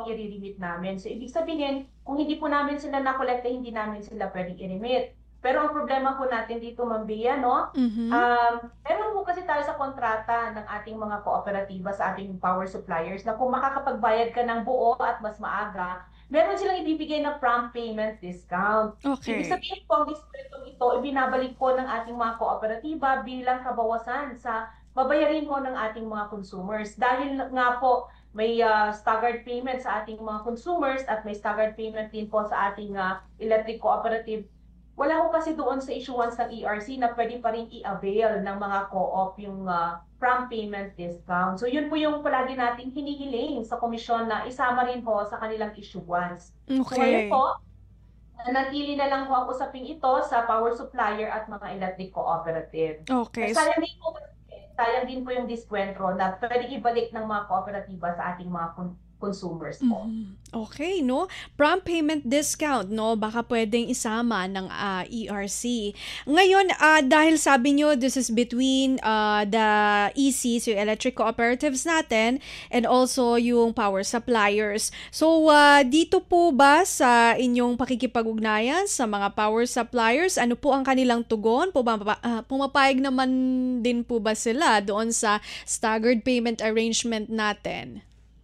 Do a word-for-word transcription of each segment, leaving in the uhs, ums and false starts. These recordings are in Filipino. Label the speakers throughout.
Speaker 1: i-remit namin. So, ibig sabihin, kung hindi po namin sila nakolekta, hindi namin sila pwedeng i-remit. Pero ang problema po natin dito, Ma'am Bea, no?
Speaker 2: Mhm.
Speaker 1: Um, meron po kasi tayo sa kontrata ng ating mga kooperatiba sa ating power suppliers na kung makakapagbayad ka ng buo at mas maaga, meron silang ibibigay na prompt payment discount. Ibig
Speaker 2: Okay.
Speaker 1: sabihin po, ang diskwentong ito, ibinabalik po ng ating mga kooperatiba bilang kabawasan sa babayarin po ng ating mga consumers. Dahil nga po, may uh, staggered payment sa ating mga consumers at may staggered payment din po sa ating uh, electric cooperative. Wala ko kasi doon sa issuance ng E R C na pwede pa rin i-avail ng mga co-op yung uh, prompt payment discount. So yun po yung palagi nating hinihiling sa komisyon na isama rin po sa kanilang issuance. So ngayon
Speaker 2: Okay.
Speaker 1: po, nanatili na lang po ang usaping ito sa power supplier at mga electric cooperative.
Speaker 2: Okay.
Speaker 1: Sayang din po, sayang din po yung diskwento na pwede ibalik ng mga kooperatiba sa ating mga consumers po.
Speaker 2: Mhm. Okay, no? Prompt payment discount, no? Baka pwedeng isama ng ah, E R C. Ngayon, ah, dahil sabi nyo, this is between ah, the E Cs, yung electric cooperatives natin, and also yung power suppliers. So, ah, dito po ba sa inyong pakikipag-ugnayan sa mga power suppliers, ano po ang kanilang tugon? Pumapa- ah, pumapayag naman din po ba sila doon sa staggered payment arrangement natin?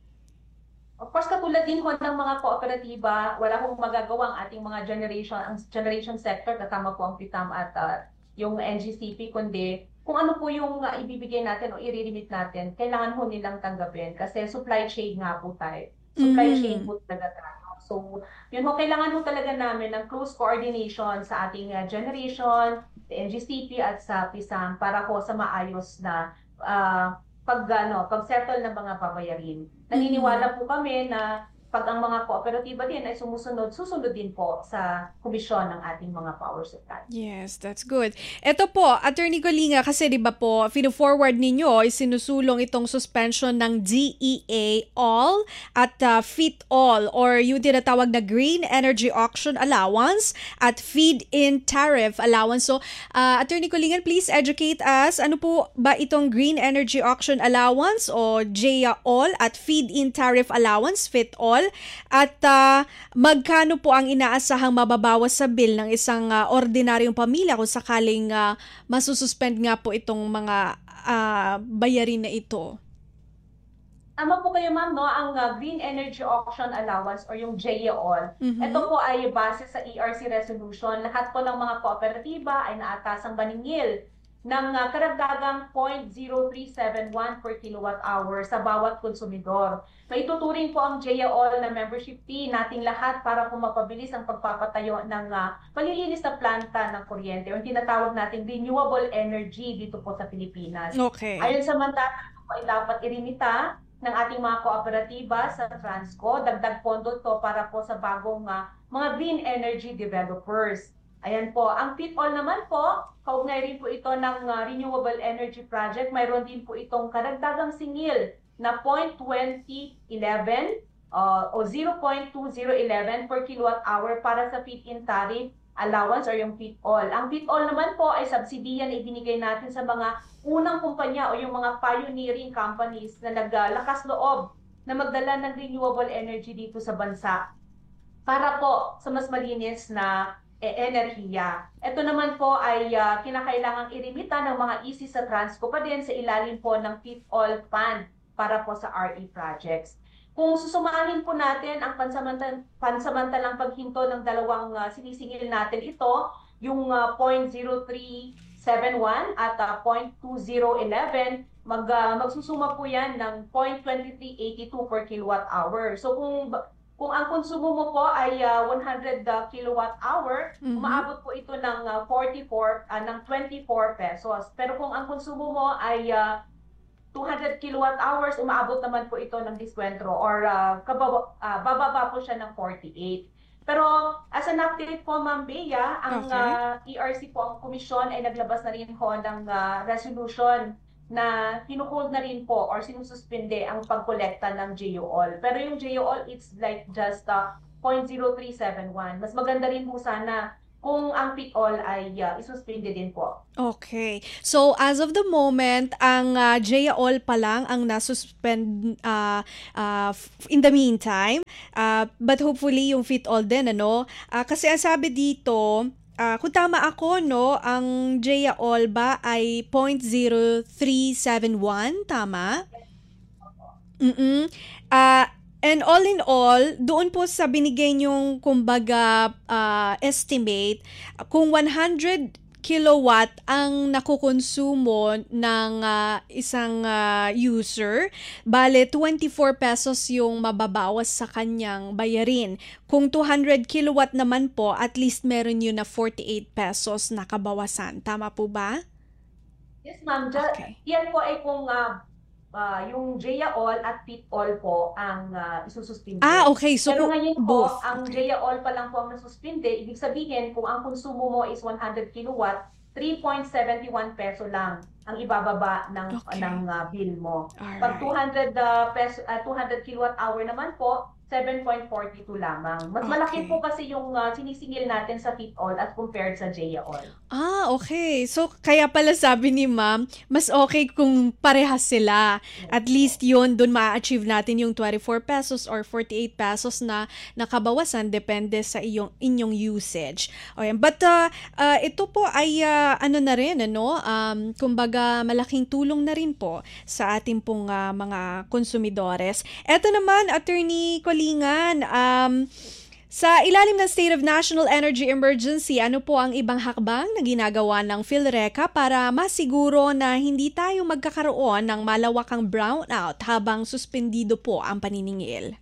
Speaker 1: Of course, katulad din ho ng mga kooperatiba, wala hong magagawa ang ating mga generation, ang generation sector, kasama po ang P I T A M at uh, yung N G C P, kundi kung ano po yung uh, ibibigay natin o i-remit natin, kailangan ho nilang tanggapin kasi supply chain nga po tayo. Supply chain
Speaker 2: Mhm.
Speaker 1: po talaga tayo. So, yun ho, kailangan ho talaga namin ng close coordination sa ating uh, generation, the N G C P at sa P I S A M para po sa maayos na uh, pag ano, pag-settle ng mga babayarin.
Speaker 2: Mhm.
Speaker 1: Naniniwala po kami na pag ang mga kooperatiba din ay sumusunod, susunod din po sa komisyon ng ating mga power supply.
Speaker 2: Yes, that's good. Eto po, Attorney Colinga, kasi 'di ba po, fino-forward ninyo is sinusulong itong suspension ng D E A all at uh, Fit All or yung tinatawag na Green Energy Auction Allowance at Feed-in Tariff Allowance. So, uh, Attorney Colinga, please educate us. Ano po ba itong Green Energy Auction Allowance o G E A all at Feed-in Tariff Allowance, Fit All? At uh, magkano po ang inaasahang mababawas sa bill ng isang uh, ordinaryong pamilya kung sakaling uh, masususpend nga po itong mga uh, bayarin na ito?
Speaker 1: Tama po kayo, ma'am, no? Ang uh, Green Energy Auction Allowance or yung G E A all, ito
Speaker 2: Mhm.
Speaker 1: po ay base sa E R C resolution. Lahat po ng mga kooperatiba ay naatasang maningil ng uh, karagdagang zero point zero three seven one per kilowatt hour sa bawat konsumidor. Maituturing po ang G E A all na membership fee nating lahat para po mapabilis ang pagpapatayo ng uh, palilinis na planta ng kuryente o tinatawag nating renewable energy dito po sa Pilipinas.
Speaker 2: Okay.
Speaker 1: Ayon sa mandato, ito po ay dapat irinita ng ating mga kooperatiba sa Transco. Dagdag pondo to para po sa bagong uh, mga green energy developers. Ayan po. Ang Fit All naman po, kaugnay rin po ito ng uh, renewable energy project. Mayroon din po itong karagdagang singil na zero point two zero one one uh, o zero point two zero one one per kilowatt hour para sa feed-in tariff allowance or yung Fit All. Ang Fit All naman po ay subsidiya na ibinigay natin sa mga unang kumpanya o yung mga pioneering companies na naglakas loob na magdala ng renewable energy dito sa bansa para po sa mas malinis na e enerhiya. Ito naman po ay uh, kinakailangang irimita ng mga E C sa Transco pa din sa ilalim po ng Fit All Fund para po sa R E projects. Kung susumahin po natin ang pansamantalang, pansamantalang paghinto ng dalawang uh, sinisingil natin ito, yung uh, zero point zero three seven one at uh, zero point two zero one one, mag, uh, magsusuma po yan ng zero point two three eight two per kilowatt hour. So kung kung ang konsumo mo po ay uh, one hundred uh, kilowatt hour,
Speaker 2: Mhm.
Speaker 1: umaabot po ito ng uh, forty-four uh, ng twenty-four pesos. Pero kung ang konsumo mo ay uh, two hundred kilowatt hours, umaabot naman po ito ng diskwentro or uh, kababa, uh, bababa po siya ng forty-eight. Pero as an update po, Ma'am Bea, ang
Speaker 2: Okay.
Speaker 1: uh, E R C po, ang komisyon ay naglabas na rin po ng uh, resolution na kinuhold na rin po or sinususpinde ang pagkolekta ng G U all. Pero yung G U all, it's like just uh, zero point zero three seven one. Mas maganda rin po sana kung ang Pitol ay uh, isuspindi din po.
Speaker 2: Okay. So, as of the moment, ang uh, J A All pa lang ang nasuspend uh, uh, f- in the meantime. Uh, but hopefully, yung Fit All din, ano? Uh, kasi ang sabi dito, uh, kung tama ako, no, ang J A All ba ay zero point zero three seven one, tama? Mm. Ah, and all in all, doon po sa binigay niyong kumbaga ah, estimate, kung one hundred kilowatt ang nakukonsumo ng ah, isang ah, user, bale twenty-four pesos yung mababawas sa kanyang bayarin. Kung two hundred kilowatt naman po, at least meron yun na forty-eight pesos na kabawasan. Tama po ba?
Speaker 1: Yes, ma'am. Ja-
Speaker 2: Okay.
Speaker 1: yan po ay kung ah, ah, yung J A All at Pit All po ang uh,
Speaker 2: Ah,
Speaker 1: isususpinde.
Speaker 2: okay. So,
Speaker 1: Pero
Speaker 2: kung
Speaker 1: ngayon po,
Speaker 2: both.
Speaker 1: ang
Speaker 2: Okay.
Speaker 1: J A All pa lang po ang nasuspinde, ibig sabihin kung ang konsumo mo is one hundred kilowatt, three point seven one peso lang ang ibababa ng
Speaker 2: Okay.
Speaker 1: ng ah, bill mo.
Speaker 2: Alright.
Speaker 1: Pag two hundred uh, peso, ah, two hundred kilowatt hour naman po, seven point four two lamang. Mas malaki
Speaker 2: Okay.
Speaker 1: po kasi yung ah, sinisingil natin sa Pit All as compared sa J A All.
Speaker 2: Ah, okay. So, kaya pala sabi ni ma'am, mas okay kung parehas sila. At least yun, dun ma-achieve natin yung twenty-four pesos or forty-eight pesos na nakabawasan depende sa iyong inyong usage. Okay. But uh, uh, ito po ay uh, ano na rin, ano, um, kumbaga malaking tulong na rin po sa ating pong uh, mga konsumidores. Eto naman, Attorney Colingan, um, sa ilalim ng State of National Energy Emergency, ano po ang ibang hakbang na ginagawa ng PhilReca para masiguro na hindi tayo magkakaroon ng malawakang brownout habang suspendido po ang paniningil?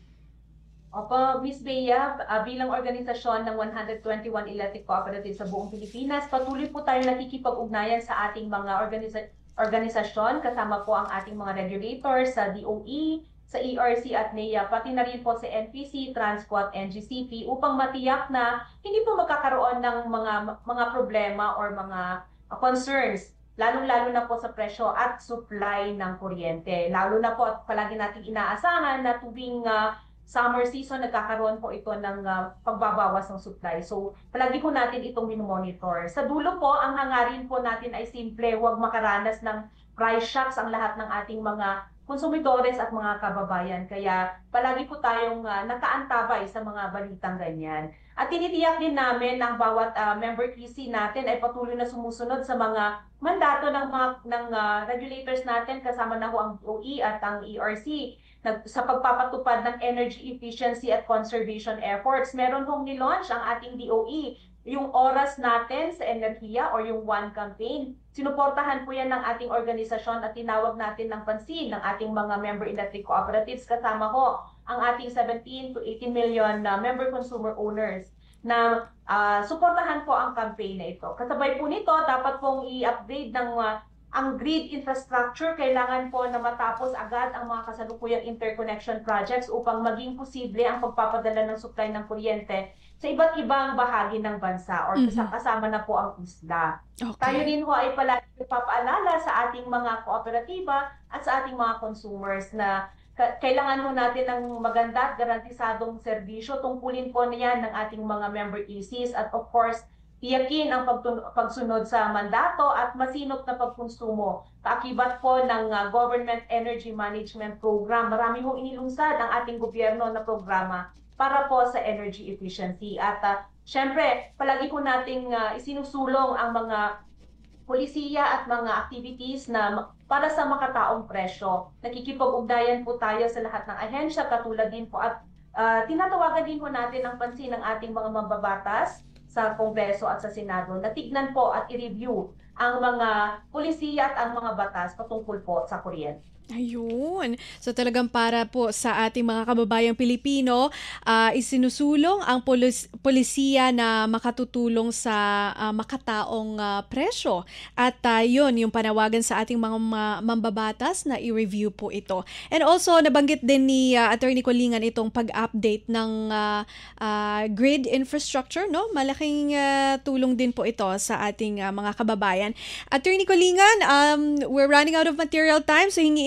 Speaker 1: Opo, Miss Bea, ah, bilang organisasyon ng one hundred twenty-one electric cooperatives sa buong Pilipinas, patuloy po tayo nakikipag-ugnayan sa ating mga organisa- organisasyon, kasama po ang ating mga regulators sa D O E, sa E R C at N E A, pati na rin po sa N P C, Transco at N G C P upang matiyak na hindi po magkakaroon ng mga mga problema or mga uh, concerns, lalong-lalo na po sa presyo at supply ng kuryente. Lalo na po at palagi nating inaasahan na tuwing uh, summer season, nagkakaroon po ito ng uh, pagbabawas ng supply. So, palagi po natin itong minomonitor. Sa dulo po, ang hangarin po natin ay simple, huwag makaranas ng price shocks ang lahat ng ating mga konsumidores at mga kababayan. Kaya palagi po tayong uh, nakaantabay sa mga balitang ganyan. At tinitiyak din namin ang bawat uh, member Q C natin ay patuloy na sumusunod sa mga mandato ng mga ng uh, regulators natin, kasama na ho ang D O E at ang E R C nag, sa pagpapatupad ng energy efficiency at conservation efforts. Meron hong nilaunch ang ating D O E, yung oras natin sa enerhiya or yung One Campaign. Sinuportahan po yan ng ating organisasyon at tinawag natin ng pansin ng ating mga member electric cooperatives, kasama ho ang ating seventeen to eighteen million uh, member consumer owners na uh, suportahan po ang campaign na ito. Kasabay po nito, dapat pong i-upgrade ng uh, ang grid infrastructure. Kailangan po na matapos agad ang mga kasalukuyang interconnection projects upang maging posible ang pagpapadala ng supply ng kuryente sa iba't ibang bahagi ng bansa or
Speaker 2: Mhm.
Speaker 1: kasama na po ang isla. Tayo
Speaker 2: Okay.
Speaker 1: din ho ay palagi nagpapaalala sa ating mga kooperatiba at sa ating mga consumers na ka- kailangan ho natin ng maganda at garantisadong serbisyo. Tungkulin po niyan ng ating mga member E Cs at of course, tiyakin ang pagtun- pagsunod sa mandato at masinop na pagkonsumo. Kaakibat po ng uh, Government Energy Management Program. Marami hong inilungsad ang ating gobyerno na programa para po sa energy efficiency. At uh, syempre, palagi po nating uh, isinusulong ang mga polisiya at mga activities na para sa makataong presyo. Nakikipag-ugnayan po tayo sa lahat ng ahensya, katulad din po at uh, tinatawagan din po natin ang pansin ng ating mga mambabatas sa Kongreso at sa Senado na tignan po at i-review ang mga polisiya at ang mga batas patungkol po sa kuryente.
Speaker 2: Ayun. So talagang para po sa ating mga kababayang Pilipino, ah, isinusulong ang polis- polisiya na makatutulong sa ah, makataong ah, presyo. At ah, yun, yung panawagan sa ating mga ma- mambabatas na i-review po ito. And also, nabanggit din ni ah, Attorney Colingan itong pag-update ng ah, ah, grid infrastructure, no? Malaking ah, tulong din po ito sa ating ah, mga kababayan. Attorney Colingan, um, we're running out of material time, so hingiin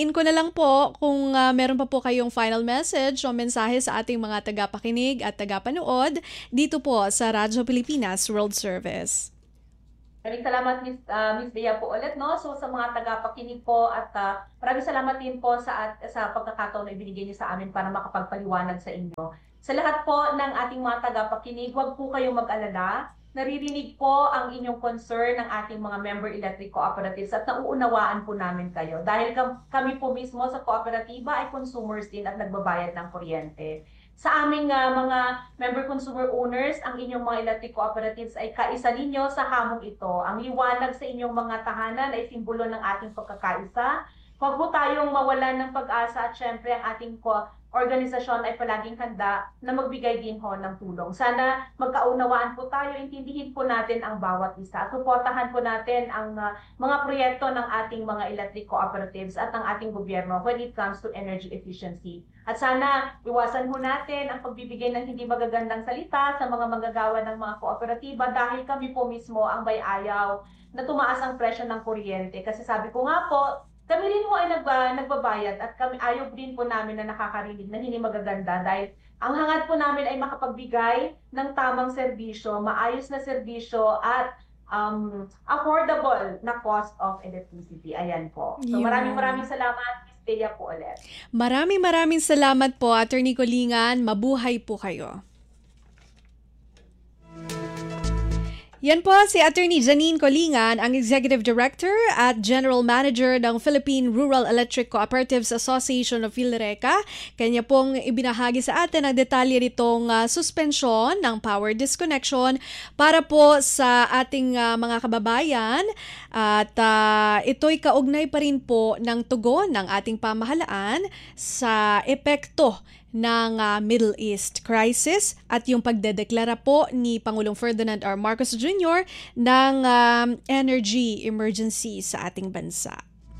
Speaker 2: hihintayin ko na lang po kung uh, meron pa po kayong final message o mensahe sa ating mga tagapakinig at tagapanood dito po sa Radyo Pilipinas World Service.
Speaker 1: Maraming salamat, Miss uh, Miss Bea po ulit, no? So sa mga tagapakinig po at uh, maraming salamat din po sa at, sa pagkakataon na ibinigay niyo sa amin para makapagpaliwanag sa inyo. Sa lahat po ng ating mga tagapakinig, huwag po kayong mag-alala. Naririnig po ang inyong concern ng ating mga member electric cooperatives at nauunawaan po namin kayo. Dahil kami po mismo sa kooperatiba ay consumers din at nagbabayad ng kuryente. Sa aming uh, mga member consumer owners, ang inyong mga electric cooperatives ay kaisa ninyo sa hamong ito. Ang liwanag sa inyong mga tahanan ay simbolo ng ating pagkakaisa. Huwag po tayong mawalan ng pag-asa at syempre ang ating organisasyon ay palaging handa na magbigay din ho ng tulong. Sana magkaunawaan po tayo, intindihin po natin ang bawat isa at suportahan po natin ang uh, mga proyekto ng ating mga electric cooperatives at ng ating gobyerno when it comes to energy efficiency. At sana iwasan ho natin ang pagbibigay ng hindi magagandang salita sa mga manggagawa ng mga kooperatiba dahil kami po mismo ang may ayaw na tumaas ang presyo ng kuryente. Kasi sabi ko nga po, kami rin po ay nagba, nagbabayad at kami ayaw din po namin na nakakarinig na hindi magaganda dahil ang hangad po namin ay makapagbigay ng tamang serbisyo, maayos na serbisyo at um, affordable na cost of electricity. Ayan po. So maraming maraming salamat. Bea po ulit.
Speaker 2: Maraming maraming salamat po, Attorney Colingan. Mabuhay po kayo. Yan po si Attorney Janine Colingan, ang Executive Director at General Manager ng Philippine Rural Electric Cooperatives Association of Philreca. Kanya pong ibinahagi sa atin ang detalye nitong uh, suspensyon ng power disconnection para po sa ating uh, mga kababayan. At uh, ito'y kaugnay pa rin po ng tugon ng ating pamahalaan sa epekto ng uh, Middle East crisis at yung pagdedeklara po ni Pangulong Ferdinand R. Marcos Junior ng um, energy emergency sa ating bansa.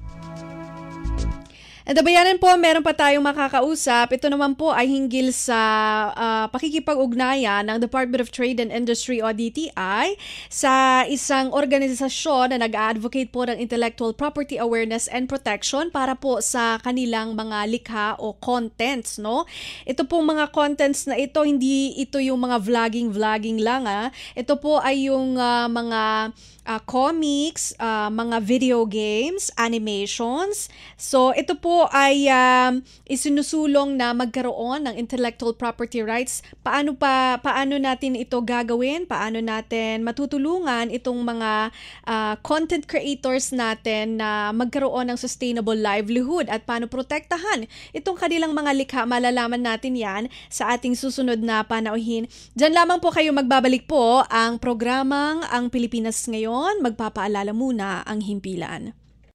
Speaker 2: At bayanan po, meron pa tayong makakausap. Ito naman po ay hinggil sa uh, pakikipag-ugnayan ng Department of Trade and Industry o D T I sa isang organisasyon na nag-advocate po ng intellectual property awareness and protection para po sa kanilang mga likha o contents, no? Ito pong mga contents na ito, hindi ito yung mga vlogging-vlogging lang, ah. Ito po ay yung uh, mga Uh, comics, uh, mga video games, animations. So ito po ay um, isinusulong na magkaroon ng intellectual property rights. Paano pa paano natin ito gagawin? Paano natin matutulungan itong mga uh, content creators natin na magkaroon ng sustainable livelihood at paano protektahan itong kanilang mga likha? Malalaman natin yan sa ating susunod na panauhin. Diyan lamang po kayo magbabalik po ang programang Ang Pilipinas Ngayon. Magpapaalala muna ang himpilan.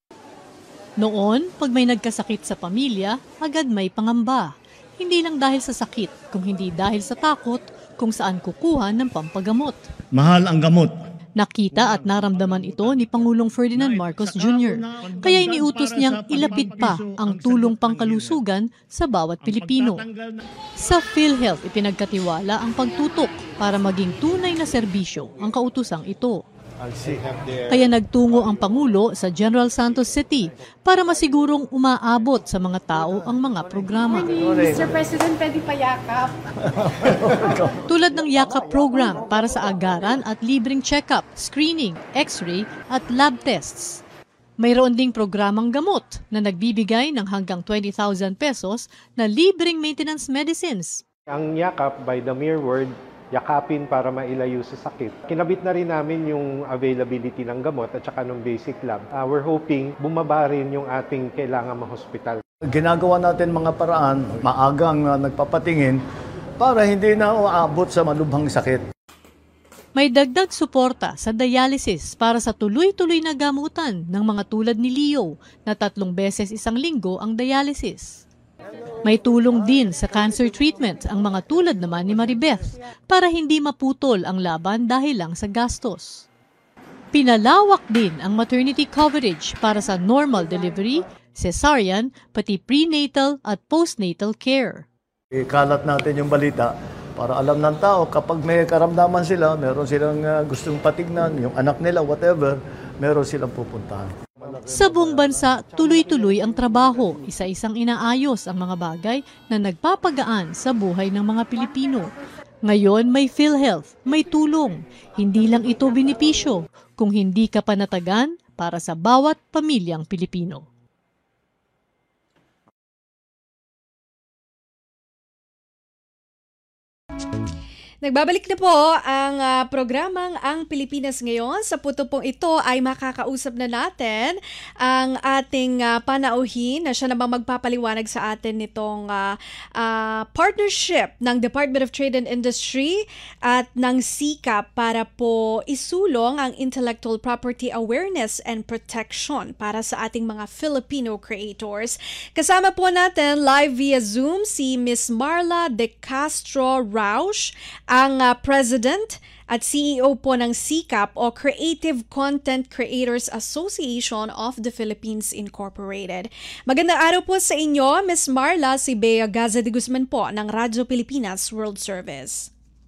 Speaker 3: Noon, pag may nagkasakit sa pamilya, agad may pangamba. Hindi lang dahil sa sakit, kung hindi dahil sa takot kung saan kukuha ng pampagamot.
Speaker 4: Mahal ang gamot.
Speaker 3: Nakita at naramdaman ito ni Pangulong Ferdinand Marcos Junior Kaya iniutos niyang ilapit pa ang tulong pangkalusugan sa bawat Pilipino. Sa PhilHealth, ipinagkatiwala ang pagtutok para maging tunay na serbisyo ang kautusang ito. Kaya nagtungo ang Pangulo sa General Santos City para masigurong umaabot sa mga tao ang mga programa.
Speaker 5: mister President, pwede pa yakap.
Speaker 3: Tulad ng yakap program para sa agaran at libreng check-up, screening, x-ray at lab tests. Mayroon ding programang gamot na nagbibigay ng hanggang twenty thousand pesos na libreng maintenance medicines.
Speaker 6: Ang yakap, by the mere word, yakapin para mailayo sa sakit. Kinabit na rin namin yung availability ng gamot at saka ng basic lab. Uh, we're hoping bumaba rin yung ating kailangan ma-hospital.
Speaker 4: Ginagawa natin mga paraan, maagang uh, nagpapatingin para hindi na uabot sa malubhang sakit.
Speaker 3: May dagdag suporta sa dialysis para sa tuloy-tuloy na gamutan ng mga tulad ni Leo na tatlong beses isang linggo ang dialysis. May tulong din sa cancer treatment ang mga tulad naman ni Maribeth para hindi maputol ang laban dahil lang sa gastos. Pinalawak din ang maternity coverage para sa normal delivery, cesarean, pati prenatal at postnatal care.
Speaker 4: Ikalat natin yung balita para alam ng tao kapag may karamdaman sila, meron silang uh, gustong patignan, yung anak nila, whatever, meron silang pupuntahan.
Speaker 3: Sa buong bansa, tuloy-tuloy ang trabaho, isa-isang inaayos ang mga bagay na nagpapagaan sa buhay ng mga Pilipino. Ngayon may PhilHealth, may tulong. Hindi lang ito benepisyo, kung hindi ka panatagan para sa bawat pamilyang Pilipino.
Speaker 2: Nagbabalik na po ang uh, programang Ang Pilipinas Ngayon. Sa puto pong ito ay makakausap na natin ang ating uh, panauhin na siya namang magpapaliwanag sa atin nitong uh, uh, partnership ng Department of Trade and Industry at ng SICAP para po isulong ang intellectual property awareness and protection para sa ating mga Filipino creators. Kasama po natin live via Zoom si Miss Marla De Castro Rauch, ang uh, President at C E O po ng SICAP o Creative Content Creators Association of the Philippines Incorporated. Magandang araw po sa inyo, Miss Marla. Si Bea Gaza de Guzman po ng Radyo Pilipinas World Service.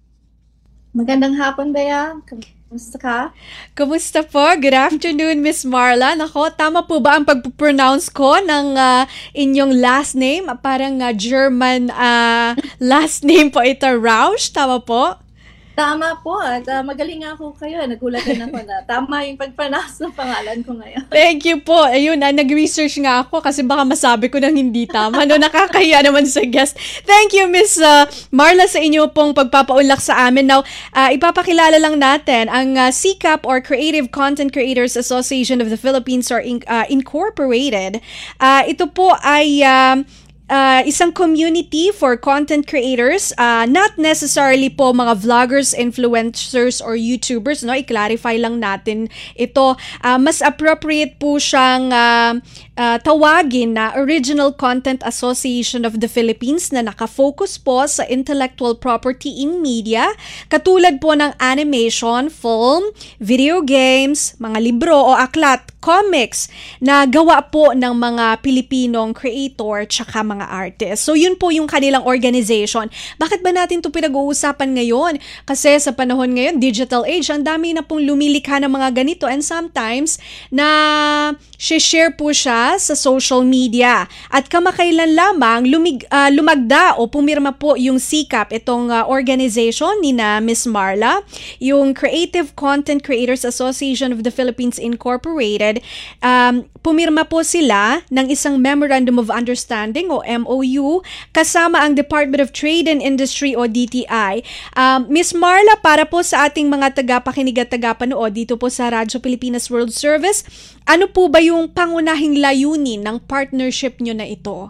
Speaker 5: Magandang hapon, Bea. Kamusta ka?
Speaker 2: Kumusta po? Good afternoon, Miss Marla. Nako, tama po ba ang pag-pronounce ko ng uh, inyong last name? Parang uh, German uh, last name po ito, Rauch. Tama po?
Speaker 5: Tama po. At uh, magaling nga ako kayo. Nagulat din ako na tama yung pag-pronounce ng pangalan ko ngayon.
Speaker 2: Thank you po. Ayun, uh, nag-research nga ako kasi baka masabi ko nang hindi tama. No, nakakahiya naman sa guest. Thank you, Miss uh, Marla, sa inyo pong pagpapaunlak sa amin. Now, uh, ipapakilala lang natin ang uh, SICAP or Creative Content Creators Association of the Philippines or in, uh, Incorporated. Uh, ito po ay Uh, Uh, isang community for content creators, uh, not necessarily po mga vloggers, influencers, or YouTubers, no? I-clarify lang natin ito. Uh, mas appropriate po siyang uh, uh, tawagin na Original Content Association of the Philippines na nakafocus po sa intellectual property in media, katulad po ng animation, film, video games, mga libro o aklat, comics na gawa po ng mga Pilipinong creator tsaka mga artists. So yun po yung kanilang organization. Bakit ba natin ito pinag-uusapan ngayon? Kasi sa panahon ngayon, digital age, ang dami na pong lumilikha ng mga ganito and sometimes na share po siya sa social media. At kamakailan lamang lumig, uh, lumagda o pumirma po yung SICAP, itong uh, organization ni na Miss Marla, yung Creative Content Creators Association of the Philippines Incorporated. Um, pumirma po sila ng isang Memorandum of Understanding o M O U kasama ang Department of Trade and Industry o D T I. Um, Miss Marla, para po sa ating mga tagapakinig at tagapanood dito po sa Radyo Pilipinas World Service, ano po ba yung pangunahing layunin ng partnership nyo na ito?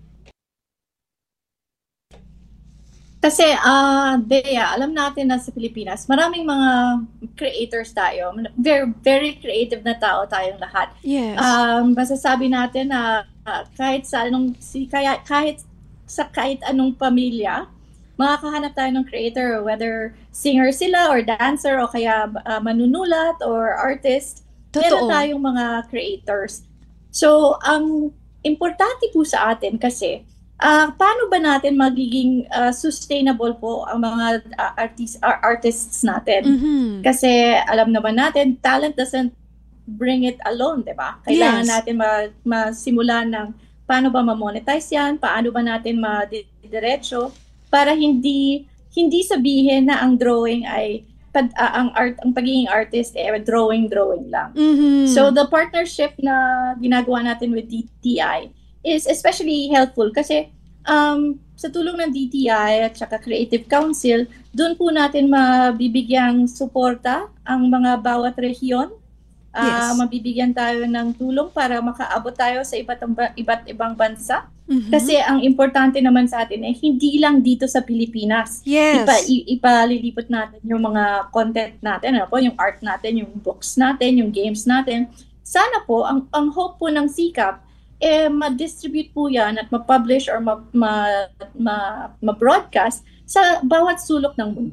Speaker 5: Kasi, uh, Bea, alam natin na sa Pilipinas, maraming mga creators tayo. Very, very creative na tao tayong lahat.
Speaker 2: Yes.
Speaker 5: Um, masasabi natin na uh, kahit sa anong, si, kaya, kahit sa kahit anong pamilya, makakahanap tayo ng creator, whether singer sila or dancer o kaya uh, manunulat or artist. Meron tayong mga creators. So, ang importante po sa atin kasi, Uh, paano ba natin magiging uh, sustainable po ang mga uh, artist, uh, artists natin? Mm-hmm. Kasi alam naman natin, talent doesn't bring it alone, di ba? Kailangan yes. natin ma- masimulan ng paano ba ma-monetize yan, paano ba natin ma-diretso, para hindi hindi sabihin na ang drawing ay pag, uh, ang art ang pagiging artist eh drawing drawing lang. Mm-hmm. So the partnership na ginagawa natin with D T I is especially helpful kasi um, sa tulong ng D T I at saka Creative Council, doon po natin mabibigyang suporta ang mga bawat rehiyon. Uh, yes. Mabibigyan tayo ng tulong para makaabot tayo sa iba't, iba't ibang bansa. Mm-hmm. Kasi ang importante naman sa atin ay eh, hindi lang dito sa Pilipinas.
Speaker 2: Yes.
Speaker 5: Ipa, ipalilipot natin yung mga content natin, ano po, yung art natin, yung books natin, yung games natin. Sana po, ang, ang hope po ng SICAP, eh, ma-distribute po yan at ma-publish or ma- ma- ma- ma-broadcast sa bawat sulok ng mundo.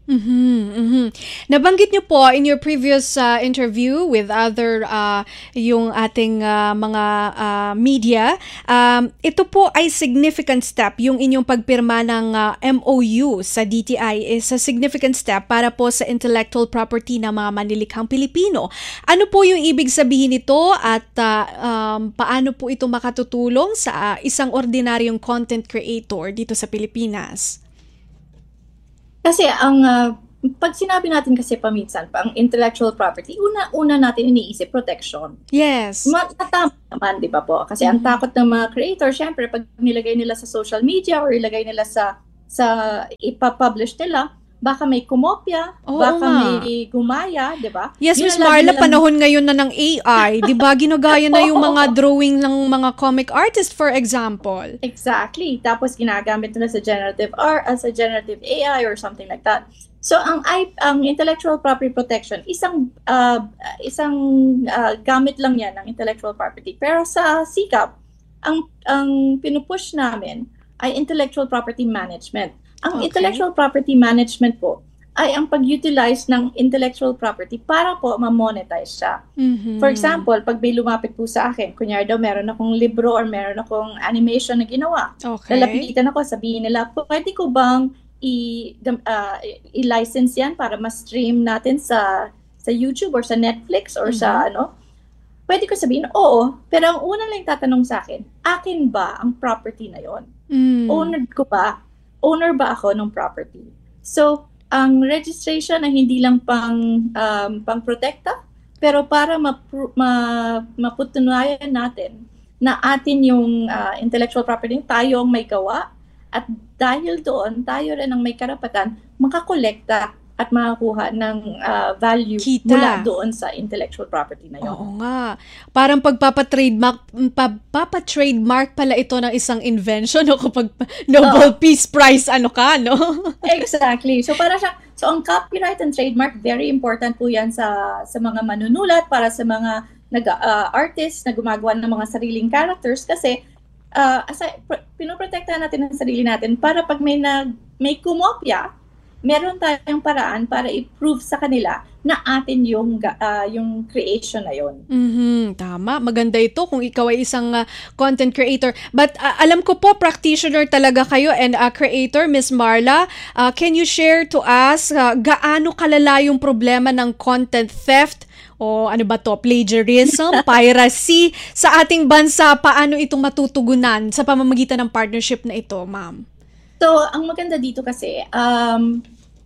Speaker 2: Mhm, mhm. Nabanggit niyo po in your previous uh, interview with other uh, yung ating uh, mga uh, media, um, ito po ay significant step, yung inyong pagpirma ng uh, M O U sa D T I is a significant step para po sa intellectual property ng mga manlilikhang Pilipino. Ano po yung ibig sabihin nito at uh, um, paano po ito makatutulong sa uh, isang ordinaryong content creator dito sa Pilipinas?
Speaker 5: Kasi ang uh, pag sinabi natin kasi paminsan pa ang intellectual property, una-una natin iniisip protection.
Speaker 2: Yes.
Speaker 5: Matama naman, di ba po? Kasi ang takot ng mga creator, syempre, pag nilagay nila sa social media or ilagay nila sa sa ipapublish nila, baka may kumopya,
Speaker 2: Oo
Speaker 5: baka
Speaker 2: nga.
Speaker 5: may gumaya, di ba?
Speaker 2: Yes,
Speaker 5: Yun
Speaker 2: Miss
Speaker 5: ang lagi
Speaker 2: Marla,
Speaker 5: nilang-
Speaker 2: panahon ngayon na ng A I, di ba? Ginagaya na yung mga drawing ng mga comic artist, for example.
Speaker 5: Exactly. Tapos ginagamit nila sa generative R, as a generative A I or something like that. So ang I, ang intellectual property protection, isang uh, isang uh, gamit lang yan ng intellectual property. Pero sa SICAP, ang ang pinupush namin ay intellectual property management. Ang
Speaker 2: Okay.
Speaker 5: intellectual property management po ay ang pag-utilize ng intellectual property para po ma-monetize siya.
Speaker 2: Mhm.
Speaker 5: For example, pag may lumapit po sa akin, kunyari daw meron akong libro or meron akong animation na ginawa.
Speaker 2: Okay.
Speaker 5: Lalapitan ako, sabihin nila, pwede ko bang i- gam- ah, i-license yan para ma-stream natin sa sa YouTube or sa Netflix or sa ano? Pwede ko sabihin, oo. Pero ang una lang tatanong sa akin, akin ba ang property na yon?
Speaker 2: Mm.
Speaker 5: Owner ko ba? Owner ba ako ng property? So, ang registration ay hindi lang pang um, pang protekta, pero para mapru- ma, maputunayan natin na atin yung ah, intellectual property, tayo ang may gawa, at dahil doon, tayo rin ang may karapatan makakolekta at makakuha ng ah, value
Speaker 2: Kita.
Speaker 5: mula doon sa intellectual property na yun.
Speaker 2: Oo nga. Parang pagpapa-trademark, pagpapa-trademark pala ito ng isang invention o kapag Nobel Peace Prize, ano ka, no?
Speaker 5: Exactly. So para siya, so ang copyright and trademark, very important po yan sa sa mga manunulat, para sa mga nag uh, artists na gumagawa ng mga sariling characters, kasi uh, aside, pro- pinoprotektahan natin ang sarili natin para pag may nag may kumopya, meron tayong paraan para i-prove sa kanila na atin yung ga- ah, yung creation na yon.
Speaker 2: Mhm, tama. Maganda ito kung ikaw ay isang uh, content creator. But uh, alam ko po, practitioner talaga kayo and a creator, Miss Marla. Uh, can you share to us uh, gaano kalala yung problema ng content theft o ano ba to, plagiarism, piracy sa ating bansa? Paano itong matutugunan sa pamamagitan ng partnership na ito, ma'am?
Speaker 5: So, ang maganda dito kasi, um,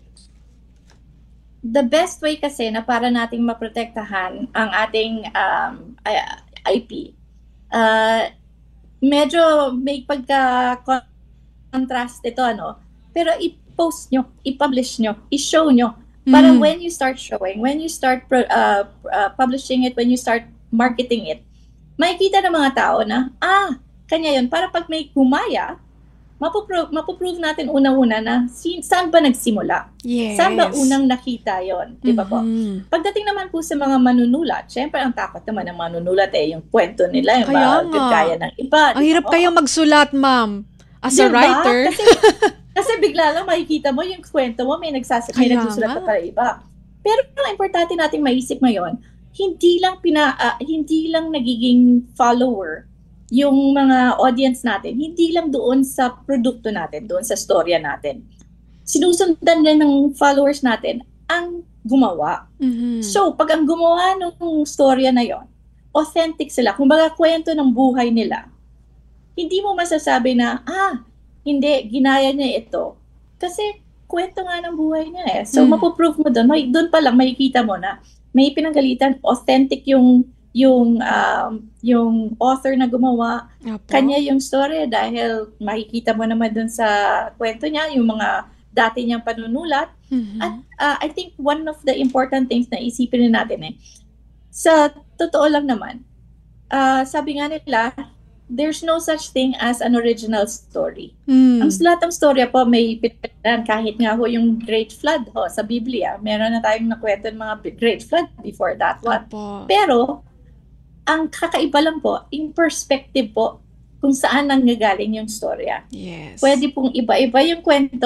Speaker 5: the best way kasi na para nating maprotektahan ang ating um, I- IP, uh, medyo may pagka-contrast ito, ano? Pero i-post nyo, i-publish nyo, i-show nyo. Para
Speaker 2: Mm.
Speaker 5: when you start showing, when you start pro- uh, uh, publishing it, when you start marketing it, makikita ng mga tao na, ah, kanya yun. Para pag may gumaya, mapoprove, mapoprove natin unang-una na si, saan ba nagsimula?
Speaker 2: Yes.
Speaker 5: Saan ba unang nakita yon? Di ba po?
Speaker 2: Mhm.
Speaker 5: Pagdating naman po sa mga manunulat, syempre ang takot naman ng manunulat eh, yung kwento nila, yung
Speaker 2: Kaya
Speaker 5: mga
Speaker 2: nga.
Speaker 5: gaya ng iba.
Speaker 2: Ang
Speaker 5: di ba
Speaker 2: hirap
Speaker 5: po?
Speaker 2: kayang magsulat, ma'am. As a
Speaker 5: Diba?
Speaker 2: writer.
Speaker 5: Kasi, kasi bigla lang makikita mo yung kwento mo, may, nagsas- may
Speaker 2: Kaya
Speaker 5: nagsusulat
Speaker 2: nga.
Speaker 5: pa para iba. Pero ang importante nating maisip ngayon, hindi lang pina ah, hindi lang nagiging follower yung mga audience natin, hindi lang doon sa produkto natin, doon sa storya natin. Sinusundan rin ng followers natin ang gumawa.
Speaker 2: Mhm.
Speaker 5: So, pag ang gumawa ng storya na yon, authentic sila. Kung baga kwento ng buhay nila, hindi mo masasabi na, ah, hindi, ginaya niya ito. Kasi kwento nga ng buhay niya eh. So,
Speaker 2: Mm.
Speaker 5: mapoprove mo doon. May, doon pa lang, makikita mo na may pinanggalitan, authentic yung yung um, yung author na gumawa,
Speaker 2: Apo.
Speaker 5: kanya yung story dahil makikita mo naman doon sa kwento niya, yung mga dati niyang panunulat.
Speaker 2: Mhm.
Speaker 5: At uh, I think one of the important things na isipin rin natin eh, sa totoo lang naman, uh, sabi nga nila, there's no such thing as an original story.
Speaker 2: Mm.
Speaker 5: Ang lahat ng storya po may pinagdaan, kahit nga ho yung Great Flood ho, sa Biblia. Meron na tayong nakwento ng mga Great Flood before that one.
Speaker 2: Apo.
Speaker 5: Pero, ang kakaiba lang po, in perspective po, kung saan nanggagaling yung storya.
Speaker 2: Yes.
Speaker 5: Pwede pong iba-iba yung kwento,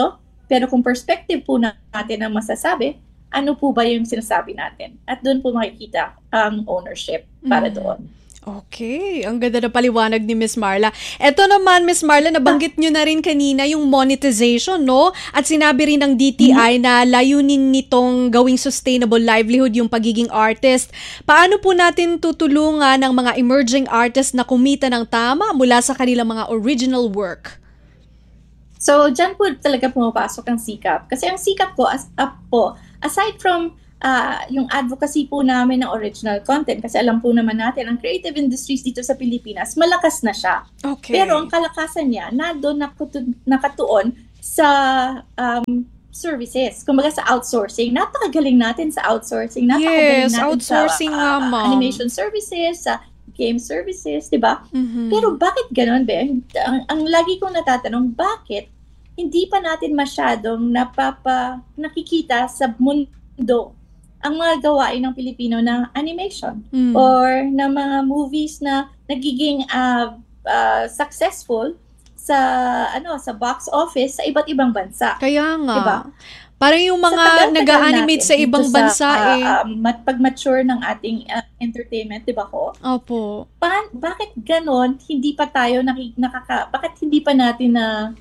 Speaker 5: pero kung perspective po natin ang masasabi, ano po ba yung sinasabi natin? At doon po makikita ang ownership para
Speaker 2: Mm.
Speaker 5: doon.
Speaker 2: Okay, ang ganda na paliwanag ni Miss Marla. Eto naman, Miss Marla, nabanggit nyo na rin kanina yung monetization, no? At sinabi rin ng D T I na layunin nitong gawing sustainable livelihood yung pagiging artist. Paano po natin tutulungan ng mga emerging artists na kumita ng tama mula sa kanilang mga original work?
Speaker 5: So, dyan po talaga pumapasok ang sikap. Kasi ang sikap po, as, up po, aside from uh, yung advocacy po namin ng original content, kasi alam po naman natin, ang creative industries dito sa Pilipinas, malakas na siya.
Speaker 2: Okay.
Speaker 5: Pero ang kalakasan niya, nandun nakatu- nakatuon sa um, services. Kumbaga sa outsourcing. Napakagaling natin sa outsourcing. Napakagaling
Speaker 2: Yes,
Speaker 5: natin
Speaker 2: outsourcing
Speaker 5: sa
Speaker 2: nga,
Speaker 5: uh,
Speaker 2: ma'am.
Speaker 5: animation services, sa game services, di ba?
Speaker 2: Mhm.
Speaker 5: Pero bakit ganun, be? Ang, ang, ang lagi kong natatanong, bakit hindi pa natin masyadong napapa, nakikita sa mundo ang mga gawain ng Pilipino na animation
Speaker 2: Mm.
Speaker 5: or na mga movies na nagiging uh, uh, successful sa ano sa box office sa iba't ibang bansa.
Speaker 2: Kaya nga.
Speaker 5: Diba?
Speaker 2: Parang yung
Speaker 5: Sa
Speaker 2: mga
Speaker 5: tagal-tagal
Speaker 2: nag-a-animate
Speaker 5: natin
Speaker 2: sa
Speaker 5: dito
Speaker 2: ibang bansa
Speaker 5: uh,
Speaker 2: eh.
Speaker 5: uh, mat- pag-mature ng ating uh, entertainment, di ba ko?
Speaker 2: Opo.
Speaker 5: Pa- bakit ganon hindi pa tayo naki- nakaka bakit hindi pa natin na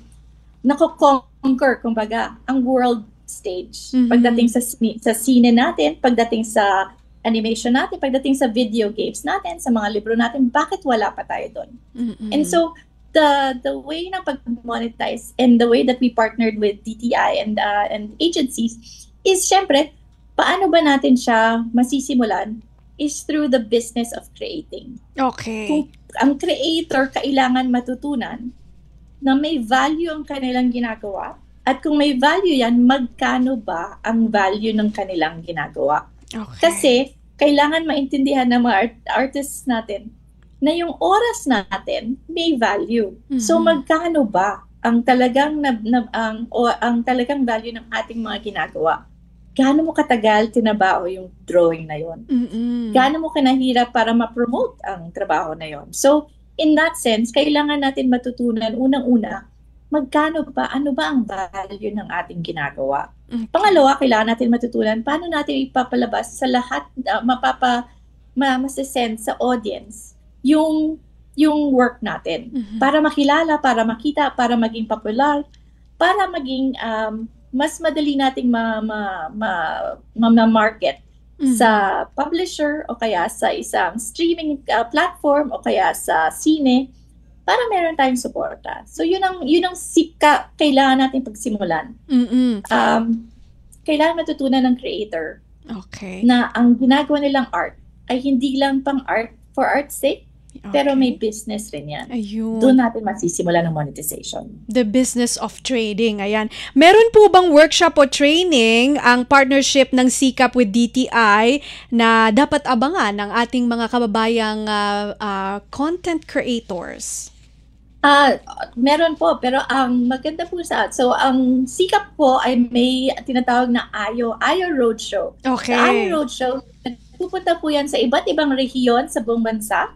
Speaker 5: nako-conquer kumbaga ang world stage
Speaker 2: Mhm.
Speaker 5: pagdating sa sine- sa sine natin, pagdating sa animation natin, pagdating sa video games natin, sa mga libro natin, bakit wala pa tayo doon?
Speaker 2: Mm-mm.
Speaker 5: And so the the way na pag-monetize and the way that we partnered with D T I and uh, and agencies is syempre paano ba natin siya masisimulan is through the business of creating.
Speaker 2: Okay.
Speaker 5: Kung ang creator kailangan matutunan na may value ang kanilang ginagawa at kung may value yan, magkano ba ang value ng kanilang ginagawa?
Speaker 2: Okay.
Speaker 5: Kasi kailangan maintindihan ng mga art- artists natin na yung oras natin may value. So
Speaker 2: Mhm.
Speaker 5: magkano ba ang talagang na, na- ang o ang talagang value ng ating mga ginagawa? Gaano mo katagal tinabao yung drawing na yon?
Speaker 2: Mm-mm.
Speaker 5: Gaano mo kanahirap para ma-promote ang trabaho na yon? So in that sense, kailangan natin matutunan unang-una magkano ba, ano ba ang value ng ating ginagawa?
Speaker 2: Okay.
Speaker 5: Pangalawa, kailangan natin matutunan paano natin ipapalabas sa lahat, uh, mapapa, ma, masasend sa audience yung, yung work natin.
Speaker 2: Mhm.
Speaker 5: Para makilala, para makita, para maging popular, para maging um, mas madali nating ma, ma, ma, ma, ma-market
Speaker 2: Mhm.
Speaker 5: sa publisher o kaya sa isang streaming uh, platform o kaya sa sine para meron tayong suporta. So yun ang yun ang sika kailangan natin pagsimulan.
Speaker 2: Mm-mm.
Speaker 5: Um kailangan matutunan ng creator
Speaker 2: Okay.
Speaker 5: na ang ginagawa nilang art ay hindi lang pang art for art's sake, pero may business rin yan.
Speaker 2: Ayun.
Speaker 5: Doon natin masisimulan ng monetization.
Speaker 2: The business of trading. Ayan. Meron po bang workshop o training ang partnership ng Sikap with D T I na dapat abangan ng ating mga kababayang ah, ah, content creators?
Speaker 5: Ah, meron po, pero ang maganda po sa so ang Sikap po ay may tinatawag na Ayo, Ayo Roadshow.
Speaker 2: Okay.
Speaker 5: Sa Ayo Roadshow, pupunta po yan sa iba't ibang rehiyon sa buong bansa.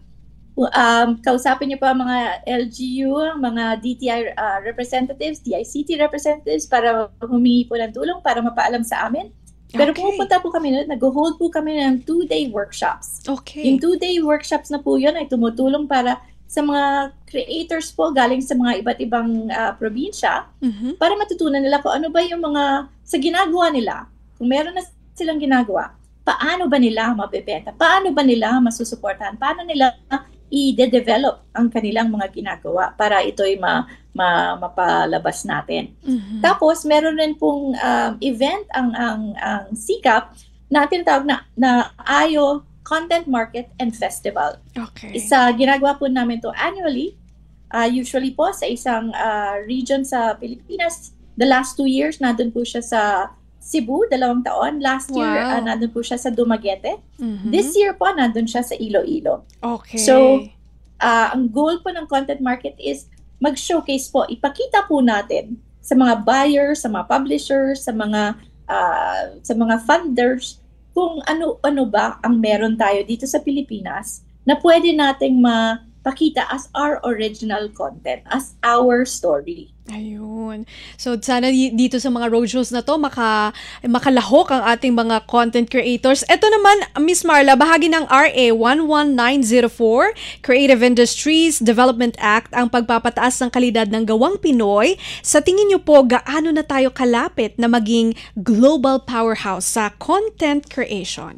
Speaker 5: Um, kausapin niyo po ang mga L G U, ang mga D T I uh, representatives, D I C T representatives para humingi po ng tulong para mapaalam sa amin. Pero
Speaker 2: Okay.
Speaker 5: pupunta po kami, nag-hold po kami ng two-day workshops.
Speaker 2: Okay.
Speaker 5: Yung two-day workshops na po yun ay tumutulong para sa mga creators po galing sa mga iba't ibang uh, probinsya
Speaker 2: Mhm.
Speaker 5: para matutunan nila kung ano ba yung mga sa ginagawa nila. Kung meron na silang ginagawa, paano ba nila mabebenta? Paano ba nila masusuportahan? Paano nila i-develop ang kanilang mga ginagawa para ito'y ma, ma, mapalabas natin.
Speaker 2: Mhm.
Speaker 5: Tapos, meron rin pong um, event ang, ang, ang Sikap na tinatawag na, na Ayo Content Market and Festival.
Speaker 2: Okay.
Speaker 5: Isa, ginagawa po namin to annually, uh, usually po sa isang uh, region sa Pilipinas. The last two years, nandun po siya sa Cebu, dalawang taon. Last year,
Speaker 2: Wow.
Speaker 5: uh, nandun po siya sa Dumaguete.
Speaker 2: Mhm.
Speaker 5: This year po, nandun siya sa Iloilo.
Speaker 2: Okay.
Speaker 5: So, uh, ang goal po ng content market is mag-showcase po, ipakita po natin sa mga buyers, sa mga publishers, sa mga uh, sa mga funders kung ano-ano ba ang meron tayo dito sa Pilipinas na pwede nating ma pakita as our original content, as our story.
Speaker 2: Ayun. So sana y- dito sa mga roadshows na to maka makalahok ang ating mga content creators. Ito naman, Miss Marla, bahagi ng R A one one nine zero four, Creative Industries Development Act, ang pagpapataas ng kalidad ng gawang Pinoy. Sa tingin niyo po, gaano na tayo kalapit na maging global powerhouse sa content creation?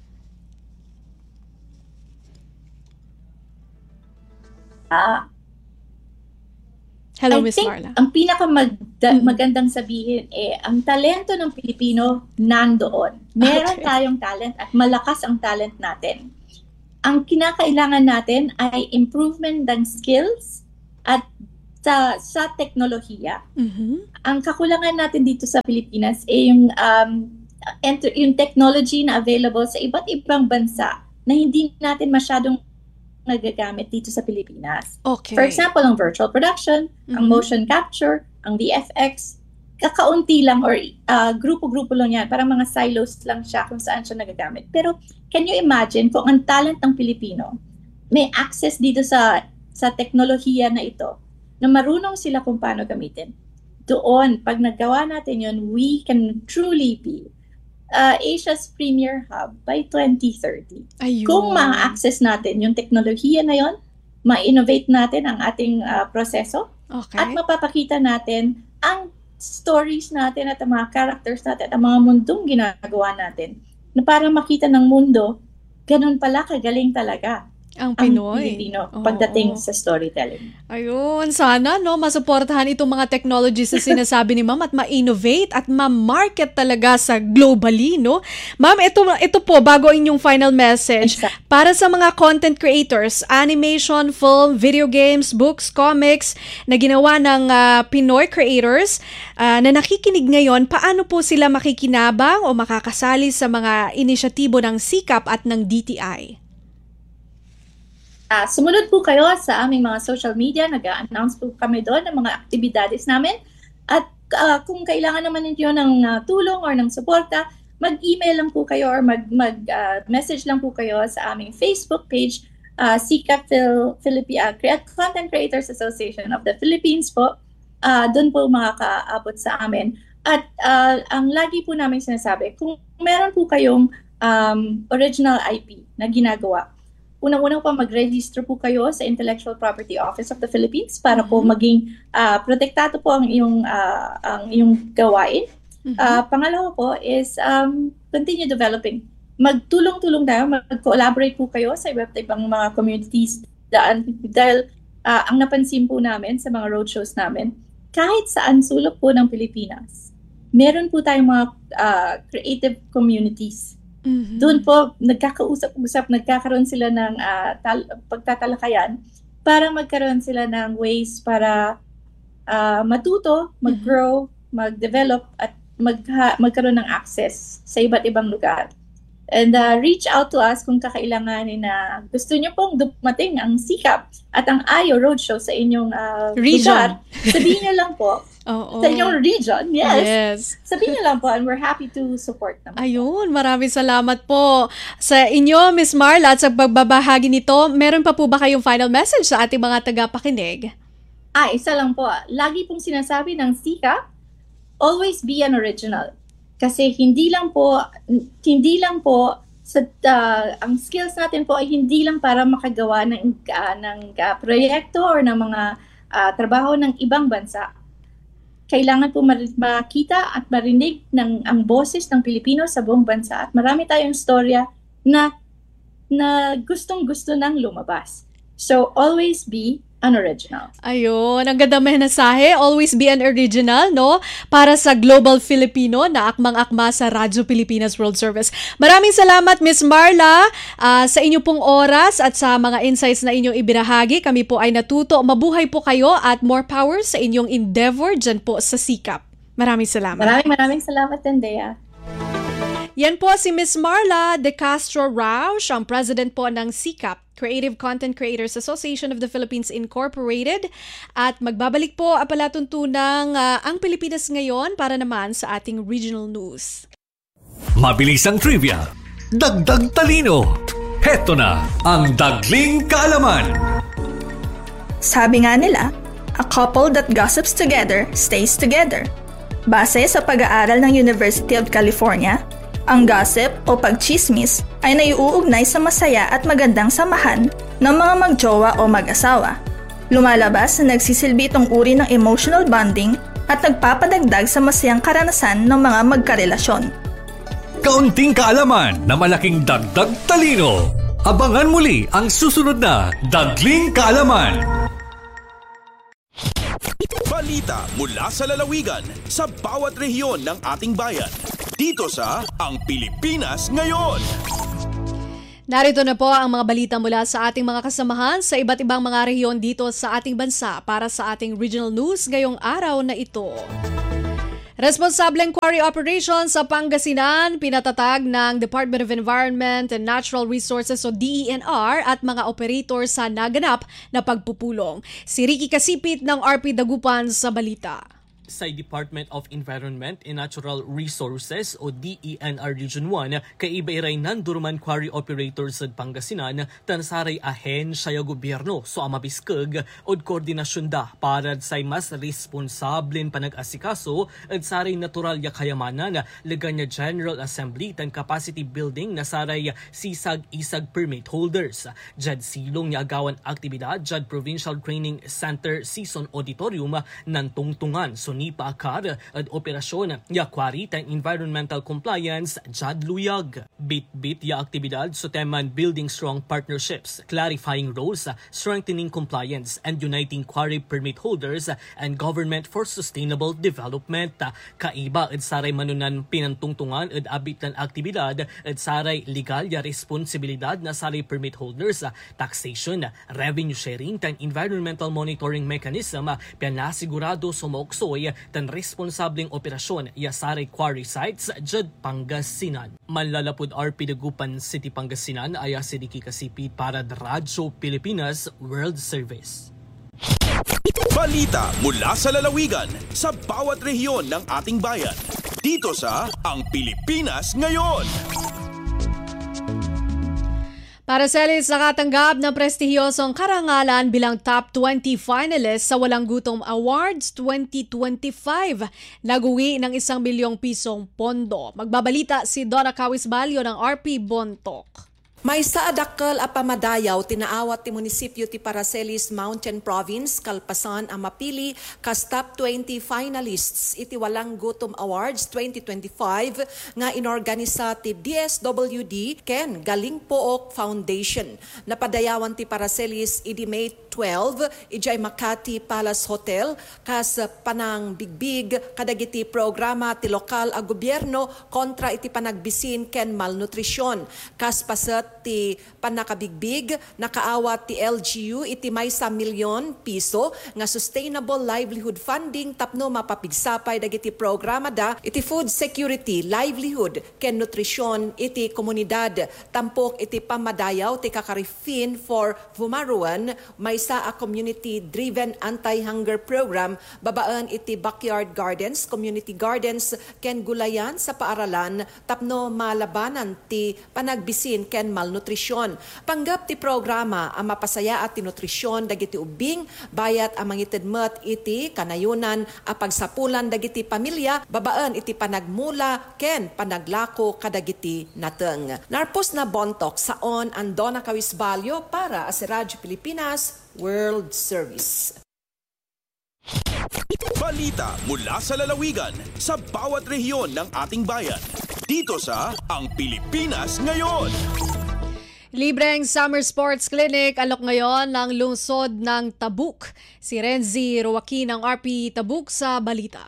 Speaker 5: Ah,
Speaker 2: Hello,
Speaker 5: I
Speaker 2: Miss
Speaker 5: think
Speaker 2: Marla.
Speaker 5: ang pinakamagandang
Speaker 2: Mhm.
Speaker 5: magandang sabihin eh, ang talento ng Pilipino nandoon. Meron
Speaker 2: Okay.
Speaker 5: tayong talent at malakas ang talent natin. Ang kinakailangan natin ay improvement ng skills at sa, sa teknolohiya.
Speaker 2: Mhm.
Speaker 5: Ang kakulangan natin dito sa Pilipinas ay yung, um, enter, yung technology na available sa iba't ibang bansa na hindi natin masyadong nagagamit dito sa Pilipinas.
Speaker 2: Okay.
Speaker 5: For example, ang virtual production, ang
Speaker 2: Mhm.
Speaker 5: motion capture, ang V F X, kakaunti lang or uh, grupo-grupo lang yan. Parang mga silos lang siya kung saan siya nagagamit. Pero can you imagine kung ang talent ng Pilipino may access dito sa sa teknolohiya na ito, na marunong sila kung paano gamitin. Doon, pag nagawa natin yun, we can truly be uh, Asia's premier hub by twenty thirty.
Speaker 2: Ayun.
Speaker 5: Kung ma-access natin yung teknolohiya na yon, ma-innovate natin ang ating uh, proseso,
Speaker 2: Okay.
Speaker 5: at mapapakita natin ang stories natin at ang mga characters natin at ang mga mundong ginagawa natin, na para makita ng mundo, ganun pala kagaling talaga
Speaker 2: Ang
Speaker 5: ang
Speaker 2: Pinoy.
Speaker 5: Pilipino
Speaker 2: Oo.
Speaker 5: pagdating sa storytelling.
Speaker 2: Ayun, sana no masuportahan itong mga technologies na sinasabi ni Ma'am at ma-innovate at ma-market talaga sa globally, no? Ma'am, ito ito po bago inyong final message
Speaker 5: Exact.
Speaker 2: para sa mga content creators, animation, film, video games, books, comics na ginawa ng ah, Pinoy creators ah, na nakikinig ngayon, paano po sila makikinabang o makakasali sa mga inisyatibo ng SICAP at ng D T I?
Speaker 5: Ah, sumunod po kayo sa aming mga social media, nag-a-announce po kami doon ng mga aktibidades namin. At ah, kung kailangan naman ninyo ng ah, tulong or ng suporta, mag-email lang po kayo or mag, mag ah, message lang po kayo sa aming Facebook page, uh, SICAP Phil, Philippi, ah, Crea- Content Creators Association of the Philippines po. Ah, doon po makakaabot sa amin. At ah, ang lagi po namin sinasabi, kung meron po kayong um, original I P na ginagawa, unang-unang pa mag-register po kayo sa Intellectual Property Office of the Philippines para po maging ah, protektado po ang iyong ah, ang iyong gawain.
Speaker 2: Mhm.
Speaker 5: Ah, pangalawa po is um, continue developing. Magtulong-tulong tayo, mag-collaborate po kayo sa iba't ibang mga communities daan, dahil ah, ang napansin po namin sa mga roadshows namin, kahit saan sulok po ng Pilipinas, meron po tayong mga ah, creative communities.
Speaker 2: Mhm.
Speaker 5: Doon po, nagkakausap-usap, nagkakaroon sila ng ah, tal- pagtatalakayan para magkaroon sila ng ways para ah, matuto, mag-grow, mag-develop, at magha- magkaroon ng access sa iba't ibang lugar. And uh, reach out to us kung kakailanganin na gusto nyo pong dumating ang SICAP at ang Ayo Roadshow sa inyong ah,
Speaker 2: Region.
Speaker 5: lugar. Sabihin nyo lang po,
Speaker 2: Oo.
Speaker 5: sa inyong region, yes.
Speaker 2: Yes.
Speaker 5: Sabihin nyo lang po, and we're happy to support naman.
Speaker 2: Ayun, maraming salamat po sa inyo, Miss Marla, at sa pagbabahagi nito. Meron pa po ba kayong final message sa ating mga tagapakinig?
Speaker 5: Ah, isa lang po. Lagi pong sinasabi ng SICAP, always be an original. Kasi hindi lang po, hindi lang po, sa, ah, ang skills natin po ay hindi lang para makagawa ng, ah, ng ah, proyekto or ng mga ah, trabaho ng ibang bansa. Kailangan po mar- makita at marinig ng ang boses ng Pilipino sa buong bansa, at marami tayong storya na na gustong-gusto nang lumabas. So always be an original.
Speaker 2: Ayun, ang ganda mensahe. Always be an original, no? Para sa Global Filipino na akmang-akma sa Radyo Pilipinas World Service. Maraming salamat, Miss Marla, ah, sa inyo pong oras at sa mga insights na inyong ibinahagi. Kami po ay natuto. Mabuhay po kayo at more power sa inyong endeavor dyan po sa SICAP. Maraming salamat.
Speaker 5: Maraming maraming salamat, Tendea.
Speaker 2: Yan po si Miss Marla De Castro Rauch, ang president po ng SICAP, Creative Content Creators Association of the Philippines Incorporated. At magbabalik po apalatuntunang uh, ang Pilipinas ngayon para naman sa ating regional news.
Speaker 7: Mabilis ang trivia, dagdag talino. Heto na ang Dagling Kaalaman.
Speaker 8: Sabi nga nila, a couple that gossips together stays together. Base sa pag-aaral ng University of California, ang gossip o pagchismis ay naiuugnay sa masaya at magandang samahan ng mga magjowa o mag-asawa. Lumalabas na nagsisilbi itong uri ng emotional bonding at nagpapadagdag sa masayang karanasan ng mga magkarelasyon.
Speaker 7: Kaunting kaalaman na malaking dagdag talino. Abangan muli ang susunod na Dagling Kaalaman.
Speaker 9: Balita mula sa lalawigan sa bawat rehiyon ng ating bayan. Dito sa Ang Pilipinas Ngayon.
Speaker 2: Narito na po ang mga balita mula sa ating mga kasamahan sa iba't ibang mga rehiyon dito sa ating bansa para sa ating regional news ngayong araw na ito. Responsableng quarry operation sa Pangasinan, pinatatag ng Department of Environment and Natural Resources o D E N R at mga operator sa naganap na pagpupulong. Si Ricky Kasipit ng R P Dagupan sa balita.
Speaker 10: Sa Department of Environment and Natural Resources o D E N R Region one, kaibairay nanduruman quarry operators sa Pangasinan, tansaray ahen siya gobyerno so amabiskag o koordinasyon da para sa mas responsableng panag-asikaso at saray natural ya kayamanan, lagan niya General Assembly tan capacity building na saray sisag-isag permit holders. Jad silong niya agawan aktibidad Jad Provincial Training Center Season Auditorium ng tungtungan so ni paakar at operasyon ya quarry tan environmental compliance Jad Luyag. Bit-bit ya aktibidad so teman building strong partnerships, clarifying roles, strengthening compliance, and uniting quarry permit holders and government for sustainable development. Kaiba at saray manunan pinantungtungan at abit ng aktibidad at saray legal ya responsibilidad na saray permit holders, taxation, revenue sharing, tan environmental monitoring mechanism, pinasigurado sumoksoy tan responsableng operasyon ya saray quarry sites Jad Pangasinan. Manlalapod R P Dagupan City Pangasinan aya si Ricky Kasipit para Radyo Pilipinas World Service.
Speaker 9: Balita mula sa lalawigan sa bawat rehiyon ng ating bayan. Dito sa Ang Pilipinas Ngayon.
Speaker 2: Paracelis nakatanggap ng prestihiyosong karangalan bilang top twenty finalist sa Walang Gutom Awards twenty twenty-five. Nag-uwi ng isang milyong pisong pondo. Magbabalita si Donna Cawisbalio ng R P Bontoc.
Speaker 11: May sa adakkel a pamadayaw tinaawat ti munisipyo ti Paracelis Mountain Province kalpasan ang mapili kas top twenty finalists iti Walang Gutom Awards twenty twenty-five nga inorganisa ti D S W D ken Galing Pook Foundation. Napadayawan ti Paracelis idi May twelve ijay Makati Palace Hotel kas panang bigbig kadagiti programa ti lokal a gobyerno kontra iti panagbisin ken malnutrisyon. Kas paset ti panakabigbig nakaawat ti L G U iti maysa milyon piso nga sustainable livelihood funding tapno mapapigsapay dagiti programa da iti food security, livelihood ken nutrisyon iti komunidad. Tampok iti pamadayaw ti Kakarifin for Vumaruan maysa a community driven anti-hunger program babaan iti backyard gardens, community gardens ken gulayan sa paaralan tapno malabanan ti panagbisin ken malnutrisyon. Panggap ti programa ang mapasaya at ti nutrisyon dagiti ubing bayat ang mangitedmet iti kanayunan a pagsapulan dagiti pamilya babaan iti panagmula ken panaglako kadagiti nateng. Narpos na Bontoc saon ang Donna Cawisbalio para sa Radyo Pilipinas World Service.
Speaker 9: Balita mula sa lalawigan sa bawat rehiyon ng ating bayan. Dito sa Ang Pilipinas Ngayon.
Speaker 2: Libreng Summer Sports Clinic alok ngayon ng lungsod ng Tabuk. Si Renzi Roaquin ng R P Tabuk sa balita.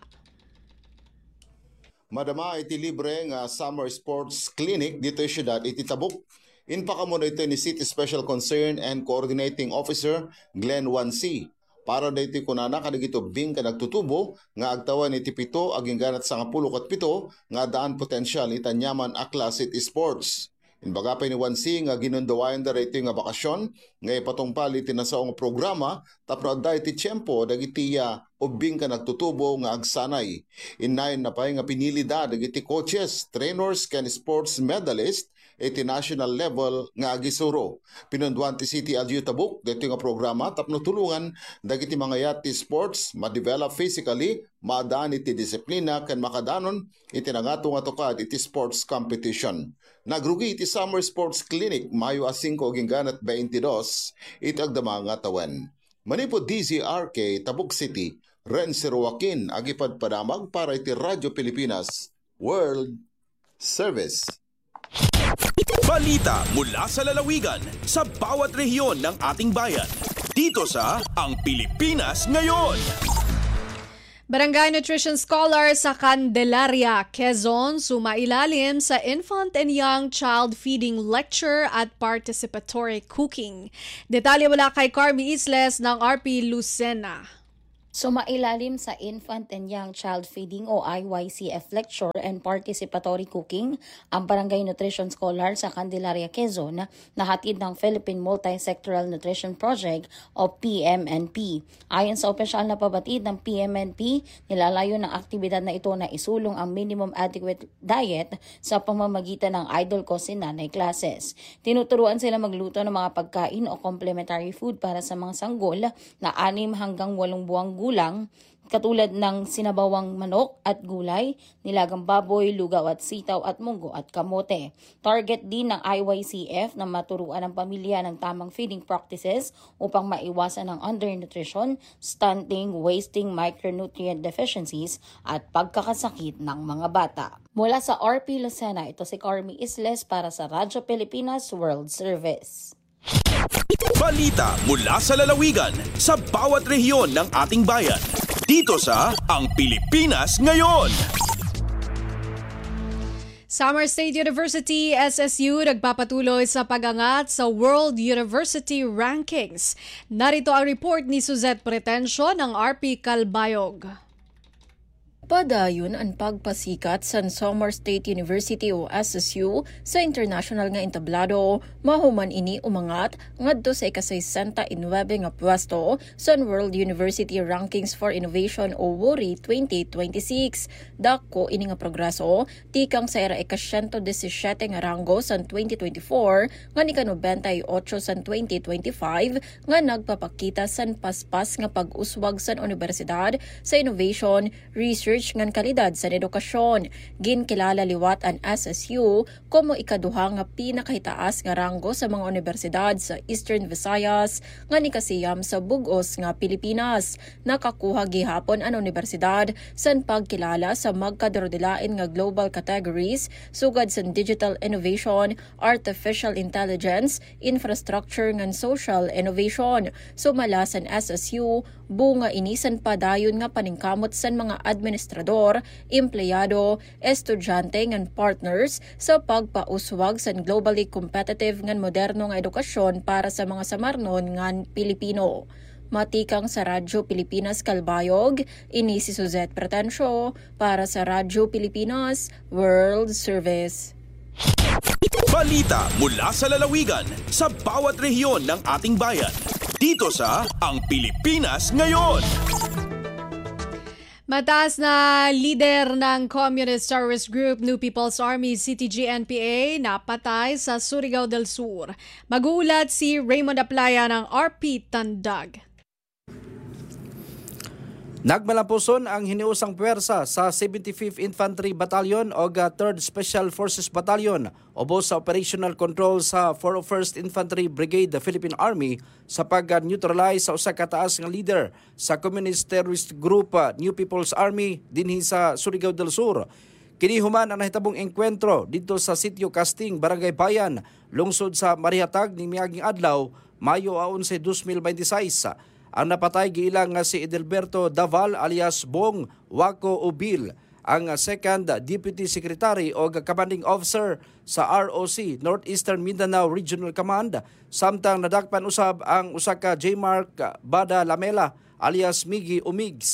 Speaker 12: Madama iti libre nga Summer Sports Clinic dito sa syudad iti Tabuk. Inpakamuna ito ni City Special Concern and Coordinating Officer Glenn Wansi. Para dito kunana kadagito bing ka nagtutubo nga agtawan iti pito aging ganat sa ngapulo kat pito nga daan potensyal itanyaman a klase iti sports. Inbaga pa ni Wansi nga ginundawayan da rito nga bakasyon nga ipatungpal iti nasaong programa tapno adda iti tiyempo dagiti ubing ka nagtutubo nga agsanay. Inayon na pa nga pinili da dagiti coaches, trainers ken sports medalist iti national level nga agisuro. Pinunduan ti City L G U Tabuk dito nga programa tapno tulungan dagiti mga yat ti sports ma-develop physically, maadaan iti disiplina ken makadanon iti nangato nga tukad iti sports competition. Nagrugi iti Summer Sports Clinic Mayo a five ginganat twenty-two iti agdama nga tawen. Manipod D Z R K Tabuk City, Ren Joaquin agipad padamag para iti Radyo Pilipinas World Service.
Speaker 9: Balita mula sa lalawigan sa bawat rehiyon ng ating bayan. Dito sa Ang Pilipinas Ngayon.
Speaker 2: Barangay Nutrition Scholar sa Candelaria, Quezon, sumailalim sa Infant and Young Child Feeding Lecture at Participatory Cooking. Detalye mula kay Carmi Isles ng R P Lucena.
Speaker 13: Sumailalim sa Infant and Young Child Feeding o I Y C F Lecture and Participatory Cooking ang Barangay Nutrition Scholar sa Candelaria, Quezon na hatid ng Philippine Multi-Sectoral Nutrition Project o P M N P. Ayon sa opisyal na pabatid ng P M N P, nilalayo ng aktibidad na ito na isulong ang minimum adequate diet sa pamamagitan ng idle cost nanay classes. Tinuturuan sila magluto ng mga pagkain o complementary food para sa mga sanggol na anim hanggang walong buwang gulang, katulad ng sinabawang manok at gulay, nilagang baboy, lugaw at sitaw at munggo at kamote. Target din ng I Y C F na maturuan ang pamilya ng tamang feeding practices upang maiwasan ang undernutrition, stunting, wasting, micronutrient deficiencies at pagkakasakit ng mga bata. Mula sa R P Lucena, ito si Carmi Isles para sa Radyo Pilipinas World Service.
Speaker 9: Balita mula sa lalawigan sa bawat rehiyon ng ating bayan. Dito sa Ang Pilipinas Ngayon.
Speaker 2: Samar State University, S S U, nagpapatuloy sa pag-angat sa World University Rankings. Narito ang report ni Suzette Pretencio ng R P Calbayog.
Speaker 14: Padayon ang pagpasikat sa Samar State University o S S U sa international nga entablado, mahuman ini umangat ngadto sa ika-sesenta-y-nuwebe nga pwesto sa World University Rankings for Innovation o W U R I twenty twenty-six. Dako ini nga progreso tikang sa era ika-siyento disisiete nga ranggo sa twenty twenty-four nga ni ka-ninety-eight sa twenty twenty-five nga nagpapakita sa paspas nga pag-uswag sa universidad sa innovation, research ngan kalidad sa edukasyon. Ginkilala liwat ang S S U como ikaduha nga pinakahitaas nga ranggo sa mga universidad sa Eastern Visayas nga nikasiyam sa bug-os nga Pilipinas. Nakakuha gihapon ang universidad sa pagkilala sa magkadrodilain nga global categories sugad sa digital innovation, artificial intelligence, infrastructure ngan social innovation. Sumala sa S S U bunga inisan padayon nga paningkamot sa mga administrador, empleyado, estudyante ngan partners sa pagpauswag sa globally competitive ngan moderno nga edukasyon para sa mga samarnon ngan Pilipino. Matikang sa Radyo Pilipinas Calbayog, ini si Suzette Pretencio para sa Radyo Pilipinas World Service.
Speaker 9: Balita mula sa lalawigan sa bawat rehiyon ng ating bayan. Dito sa Ang Pilipinas Ngayon.
Speaker 2: Mataas na leader ng Communist Terrorist Group New People's Army C T G N P A napatay sa Surigao del Sur. Mag-uulat si Raymond Aplaya ng R P Tandag.
Speaker 15: Nagmalampuson ang hiniusang puwersa sa seventy-fifth Infantry Battalion o third Special Forces Battalion ubos sa operational control sa four oh first Infantry Brigade the Philippine Army sa pag-neutralize sa usa ka taas nga leader sa Communist Terrorist Group New People's Army dinhi sa Surigao del Sur. Kini human ang nahitabong engkwentro dito sa Sitio Casting, Barangay Bayan, lungsod sa Marihatag ning miaging adlaw, Mayo eleven, twenty twenty-six. Ang napatay giilang nga si Edelberto Daval alias Bong Waco Ubil, ang second Deputy Secretary o Commanding Officer sa R O C, Northeastern Mindanao Regional Command, samtang nadakpan usab ang usa ka J. Mark Bada Lamela alias Miggy Umigs.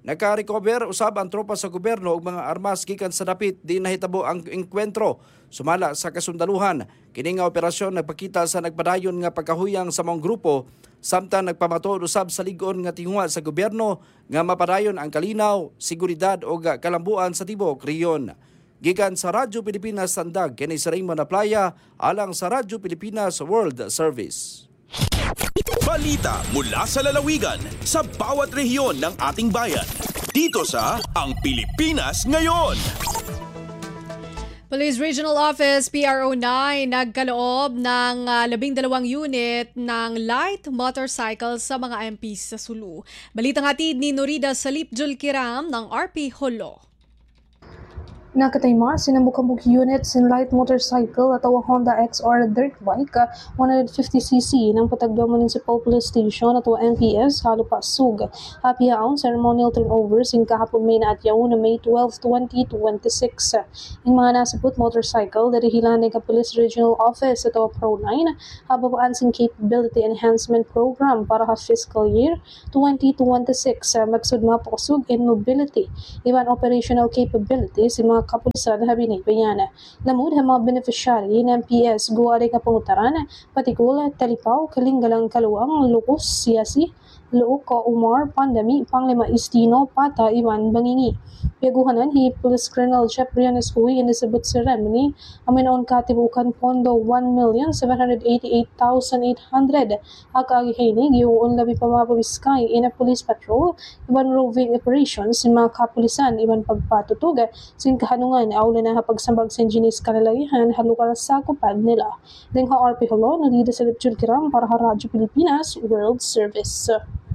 Speaker 15: Naka-recover usab ang tropa sa gobyerno og mga armas gikan sa dapit di nahitabo ang engkwentro. Sumala sa kasundaluhan, kini nga operasyon nagpakita sa nagpadayon nga pagkahuyang sa mga grupo samtang nagpamatud usab sa lig-on nga tingwa sa gobyerno nga mapadayon ang kalinaw, seguridad o kalambuan sa tibok riyon. Gikan sa Radyo Pilipinas Tandag, kini si Raymond Aplaya alang sa Radyo Pilipinas World Service.
Speaker 9: Balita mula sa lalawigan sa bawat rehiyon ng ating bayan. Dito sa Ang Pilipinas Ngayon.
Speaker 2: Police Regional Office P R O nine nagkaloob ng uh, labing dalawang unit ng light motorcycle sa mga M Ps sa Sulu. Balitang hatid ni Norida Salip Julkiram ng R P Holo.
Speaker 16: Nakatayma sinamukambuk units in light motorcycle at ang Honda X R dirt bike one fifty c c ng Patagba Municipal Police Station at ang M P S Halupasug. Happy hour ceremonial turnovers in kahapon May na at yaon na May twelfth, twenty twenty-six. In mga nasabot motorcycle, darihilan ng Police Regional Office at ang Pro nine, hababaan sin Capability Enhancement Program para ha fiscal year twenty twenty-six. Magsudma pakasug in mobility. Iban operational capabilities in mga kapulisan na habinay bayana. Lamud ang mga beneficiary ng M P S guwari ka pangutaran, patikula, talipaw, kalinggalang kaluang, lukos, siyasi, luok ko Umar, Pandami, Panglima Istino, Pata, Iwan, Bangingi. Piaguhanan, hi Police Colonel Jeff Brianes Huy in the sabot ceremony, aminoon katibukan pondo one million seven hundred eighty-eight thousand eight hundred. Akagihinig, yung labi pamapawiskay in a police patrol, iban roving operations, sin mga kapulisan, iban pagpatutug, sin kahanungan, aula na pagsambag sa engineers kalalagihan, halukal sa kupad nila. Deng ha R P Holo, nalida sa Lipchul Kiram para ha Radyo Pilipinas World Service.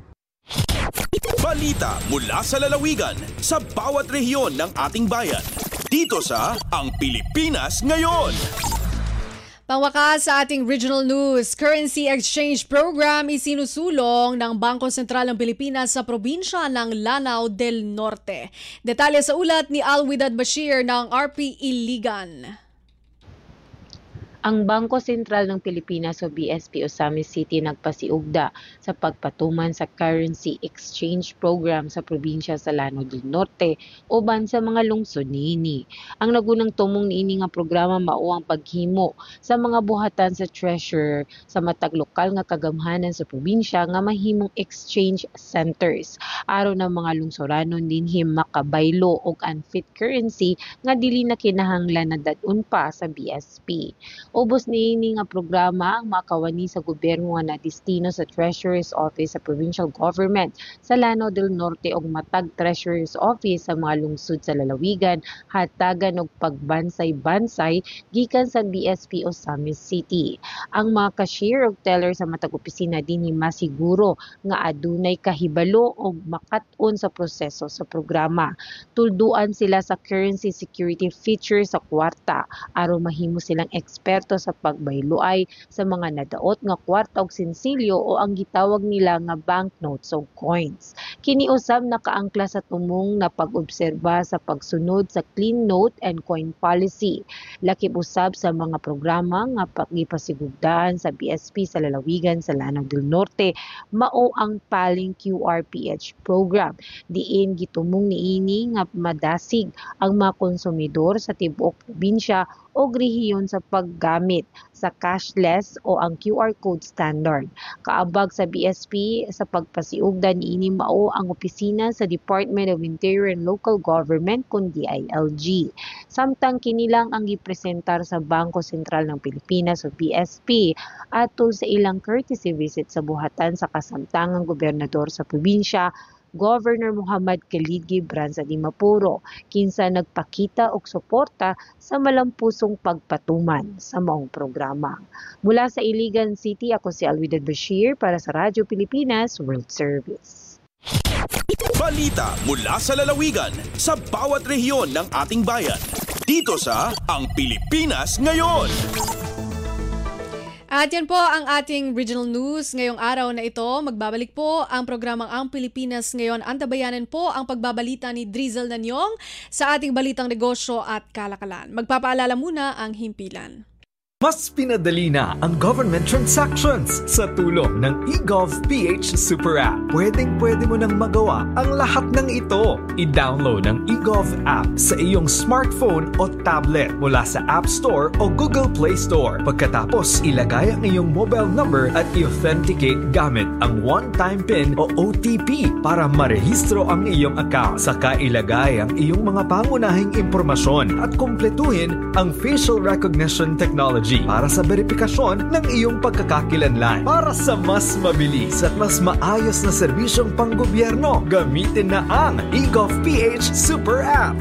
Speaker 9: Balita mula sa lalawigan sa bawat rehiyon ng ating bayan. Dito sa Ang Pilipinas Ngayon.
Speaker 2: Pangwakas sa ating regional news, currency exchange program isinusulong ng Bangko Sentral ng Pilipinas sa probinsya ng Lanao del Norte. Detalye sa ulat ni Alwidad Bashir ng R P Iligan.
Speaker 17: Ang Bangko Sentral ng Pilipinas o B S P Osamis City nagpasiugda sa pagpatuman sa currency exchange program sa probinsya sa Lanao del Norte uban sa mga lungsod niini. Ang nagunang tumong niini nga programa mao ang paghimo sa mga buhatan sa treasurer sa matag lokal nga kagamhanan sa probinsya nga mahimong exchange centers aron ang mga lungsuranon dinhi makabaylo og unfit currency nga dili na kinahanglan na dad-un pa sa B S P. Ubos niini nga programa ang makawani sa gobyerno nga nadistino sa Treasurer's Office sa Provincial Government sa Lanao del Norte og matag Treasurer's Office sa mga lungsod sa lalawigan, hatagan og pagbansay-bansay gikan sa B S P Osamis City. Ang mga cashier og teller sa matag opisina dinhi masiguro nga adunay kahibalo og makat-on sa proseso sa programa. Tulduan sila sa currency security feature sa kwarta aron mahimo silang expert sa pagbayloay sa mga nadaot nga kwarta og sensilyo o ang gitawag nila nga banknotes o coins. Kini usab nakaangkla sa tumong na pag-obserba sa pagsunod sa clean note and coin policy. Lakip usab sa mga programa nga pagipasigugdaan sa B S P sa lalawigan sa Lanao del Norte mao ang Paling Q R P H program. Diin gitumong niini nga madasig ang mga konsumidor sa tibuok probinsya o rehiyon sa paggamit sa cashless o ang Q R code standard. Kaabag sa B S P sa pagpasiugda niini mao ang opisina sa Department of Interior and Local Government kun D I L G. Samtang kini lang ang gipresentar sa Bangko Sentral ng Pilipinas o B S P atol sa ilang courtesy visit sa buhatan sa kasamtangang gobernador sa probinsya Governor Muhammad Khalid Gibran sa Dimapuro, kinsa nagpakita og suporta sa malampusong pagpatuman sa maong programa. Mula sa Iligan City, ako si Alwidad Bashir para sa Radyo Pilipinas World Service.
Speaker 9: Balita mula sa lalawigan sa bawat rehiyon ng ating bayan. Dito sa Ang Pilipinas Ngayon.
Speaker 2: At yan po ang ating regional news ngayong araw na ito. Magbabalik po ang programang Ang Pilipinas Ngayon. Antabayanan po ang pagbabalita ni Drizzle Nanyong sa ating balitang negosyo at kalakalan. Magpapaalala muna ang himpilan.
Speaker 18: Mas pinadali na ang government transactions sa tulong ng eGovPH Super App. Pwedeng-pwede mo nang magawa ang lahat ng ito. I-download ang eGov app sa iyong smartphone o tablet mula sa App Store o Google Play Store. Pagkatapos, ilagay ang iyong mobile number at i-authenticate gamit ang one-time PIN o O T P para marehistro ang iyong account. Saka ilagay ang iyong mga pangunahing impormasyon at kumpletuhin ang facial recognition technology para sa verifikasyon ng iyong pagkakakilanlan. Para sa mas mabilis at mas maayos na serbisyong panggobyerno, gamitin na ang eGovPH Super App.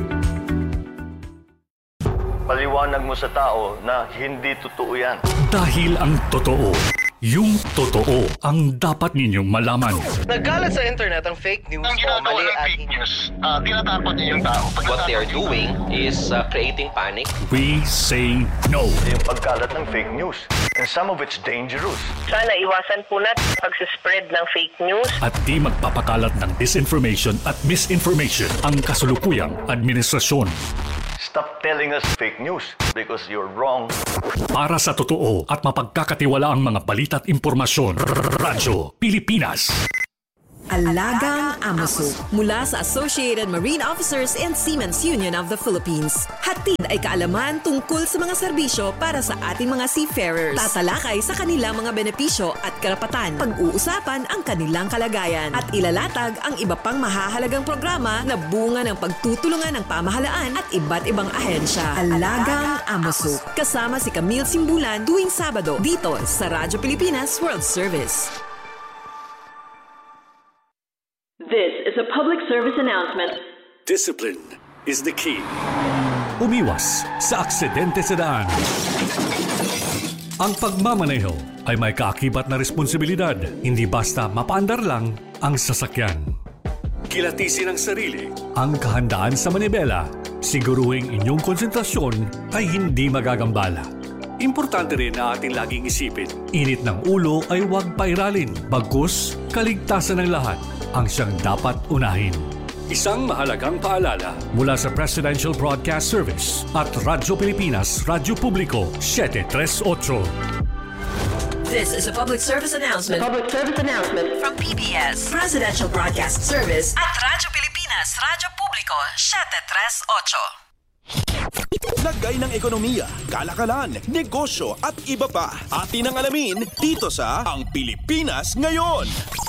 Speaker 19: Paliwanag mo sa tao na hindi totoo yan.
Speaker 7: Dahil ang totoo, yung totoo ang dapat ninyong malaman.
Speaker 20: Nagkalat sa internet ang fake news
Speaker 19: Ang
Speaker 20: o
Speaker 19: ginagawa
Speaker 20: mali
Speaker 19: ng
Speaker 20: at
Speaker 19: fake news, uh, tinatakot niyo yung tao.
Speaker 20: what they are doing is uh, creating panic.
Speaker 7: We say no.
Speaker 19: Yung pagkalat ng fake news, and some of it's dangerous.
Speaker 21: Sana iwasan po natin pag-spread ng fake news.
Speaker 7: At di magpapakalat ng disinformation at misinformation ang kasulukuyang administrasyon.
Speaker 19: Stop telling us fake news because you're wrong.
Speaker 7: Para sa totoo at mapagkakatiwala ang mga balita at impormasyon, Radyo Pilipinas.
Speaker 22: Alagang Amoso mula sa Associated Marine Officers and Seamen's Union of the Philippines. Hatid ay kaalaman tungkol sa mga serbisyo para sa ating mga seafarers. Tatalakay sa kanilang mga benepisyo at karapatan. Pag-uusapan ang kanilang kalagayan at ilalatag ang iba pang mahahalagang programa na bunga ng pagtutulungan ng pamahalaan at iba't ibang ahensya. Alagang Amoso. Kasama si Camille Simbulan tuwing Sabado dito sa Radyo Pilipinas World Service.
Speaker 23: This is a public service announcement.
Speaker 7: Discipline is the key. Umiwas sa aksidente sa daan. Ang pagmamaneho ay may kaakibat na responsibilidad. Hindi basta mapaandar lang ang sasakyan. Kilatisin ang sarili, ang kahandaan sa manibela. Siguruhing inyong konsentrasyon ay hindi magagambala. Importante rin na ating laging isipin, init ng ulo ay huwag pairalin. Bagkus, kaligtasan ng lahat ang siyang dapat unahin. Isang mahalagang paalala mula sa Presidential Broadcast Service at Radyo Pilipinas, Radyo Publiko, seven thirty-eight.
Speaker 22: This is a public service announcement.
Speaker 23: Public service announcement
Speaker 22: From P B S, Presidential Broadcast Service at Radyo Pilipinas, Radyo Publiko, seven thirty-eight.
Speaker 9: Lagay ng ekonomiya, kalakalan, negosyo at iba pa. Atin ang alamin dito sa Ang Pilipinas Ngayon.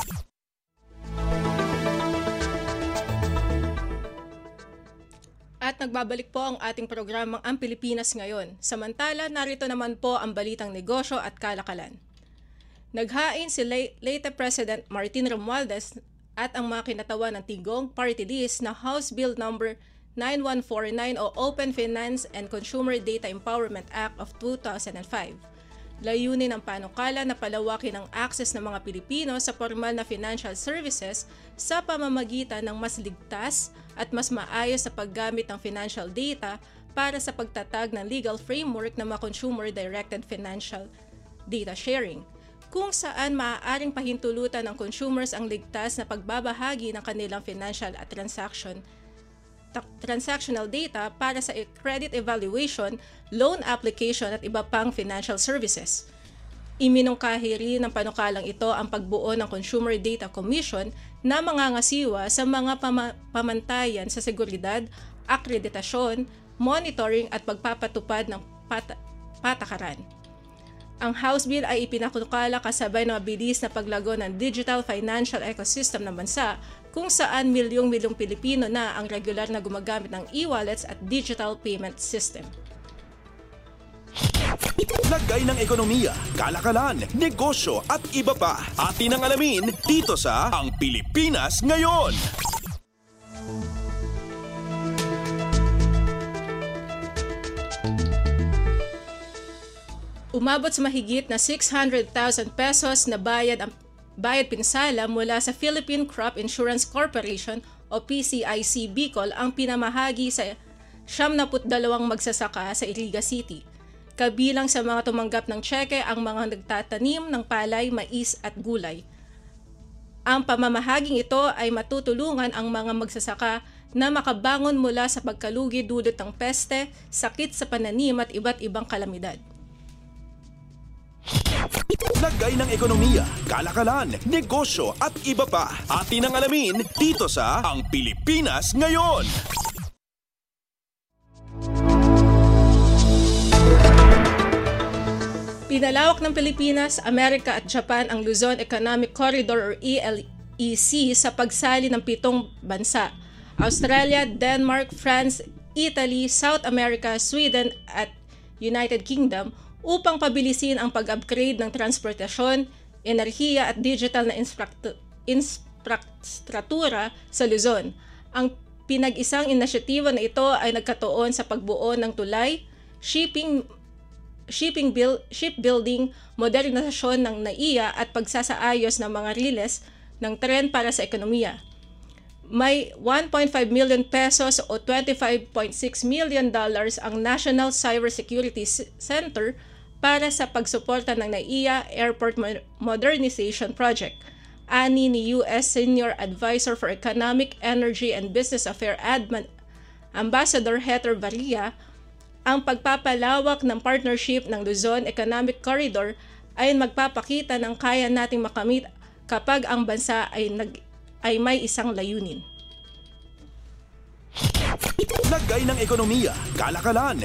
Speaker 24: At nagbabalik po ang ating programang Ang Pilipinas Ngayon. Samantala, narito naman po ang balitang negosyo at kalakalan. Naghain si Leyte President Martin Romualdez at ang mga kinatawan ng Tigong Party List na House Bill number nine one four nine o Open Finance and Consumer Data Empowerment Act of two thousand five. Layunin ng panukala na palawakin ang access ng mga Pilipino sa formal na financial services sa pamamagitan ng mas ligtas at mas maayos sa paggamit ng financial data para sa pagtatag ng legal framework ng mga consumer-directed financial data sharing, kung saan maaaring pahintulutan ng consumers ang ligtas na pagbabahagi ng kanilang financial at transaction transactional data para sa credit evaluation, loan application at iba pang financial services. Iminungkahi rin ng panukalang ito ang pagbuo ng Consumer Data Commission na mangangasiwa sa mga pama- pamantayan sa seguridad, akreditasyon, monitoring at pagpapatupad ng pat- patakaran. Ang House Bill ay ipinakukala kasabay ng mabilis na paglago ng digital financial ecosystem ng bansa, kung saan milyong-milyong Pilipino na ang regular na gumagamit ng e-wallets at digital payment system.
Speaker 9: Lagay ng ekonomiya, kalakalan, negosyo at iba pa. Atin ang alamin dito sa Ang Pilipinas Ngayon.
Speaker 24: Umabot sa mahigit na six hundred thousand pesos na bayad ang bayad pinsala mula sa Philippine Crop Insurance Corporation o P C I C Bicol ang pinamahagi sa siyam na dalawang magsasaka sa Iriga City. Kabilang sa mga tumanggap ng tseke ang mga nagtatanim ng palay, mais at gulay. Ang pamamahaging ito ay matutulungan ang mga magsasaka na makabangon mula sa pagkalugi dulot ng peste, sakit sa pananim at iba't ibang kalamidad.
Speaker 9: Lagay ng ekonomiya, kalakalan, negosyo at iba pa. Atin ang alamin dito sa Ang Pilipinas Ngayon.
Speaker 24: Pinalawak ng Pilipinas, Amerika at Japan ang Luzon Economic Corridor or E L E C sa pagsali ng pitong bansa: Australia, Denmark, France, Italy, South America, Sweden at United Kingdom upang pabilisin ang pag-upgrade ng transportasyon, enerhiya at digital na infrastruktura sa Luzon. Ang pinag-isang inisyatibo na ito ay nagkatuon sa pagbuo ng tulay, shipping shipping build, shipbuilding, modernisasyon ng N A I A at pagsasaayos ng mga riles ng tren para sa ekonomiya. May one point five million pesos o twenty-five point six million dollars ang National Cybersecurity Center para sa pagsuporta ng N A I A Airport Modernization Project. Ani ni U S Senior Advisor for Economic, Energy and Business Affairs Admin Ambassador Heather Varia, ang pagpapalawak ng partnership ng Luzon Economic Corridor ay magpapakita ng kaya nating makamit kapag ang bansa ay nag ay may isang layunin.
Speaker 9: Lagay ng ekonomiya, kalakalan,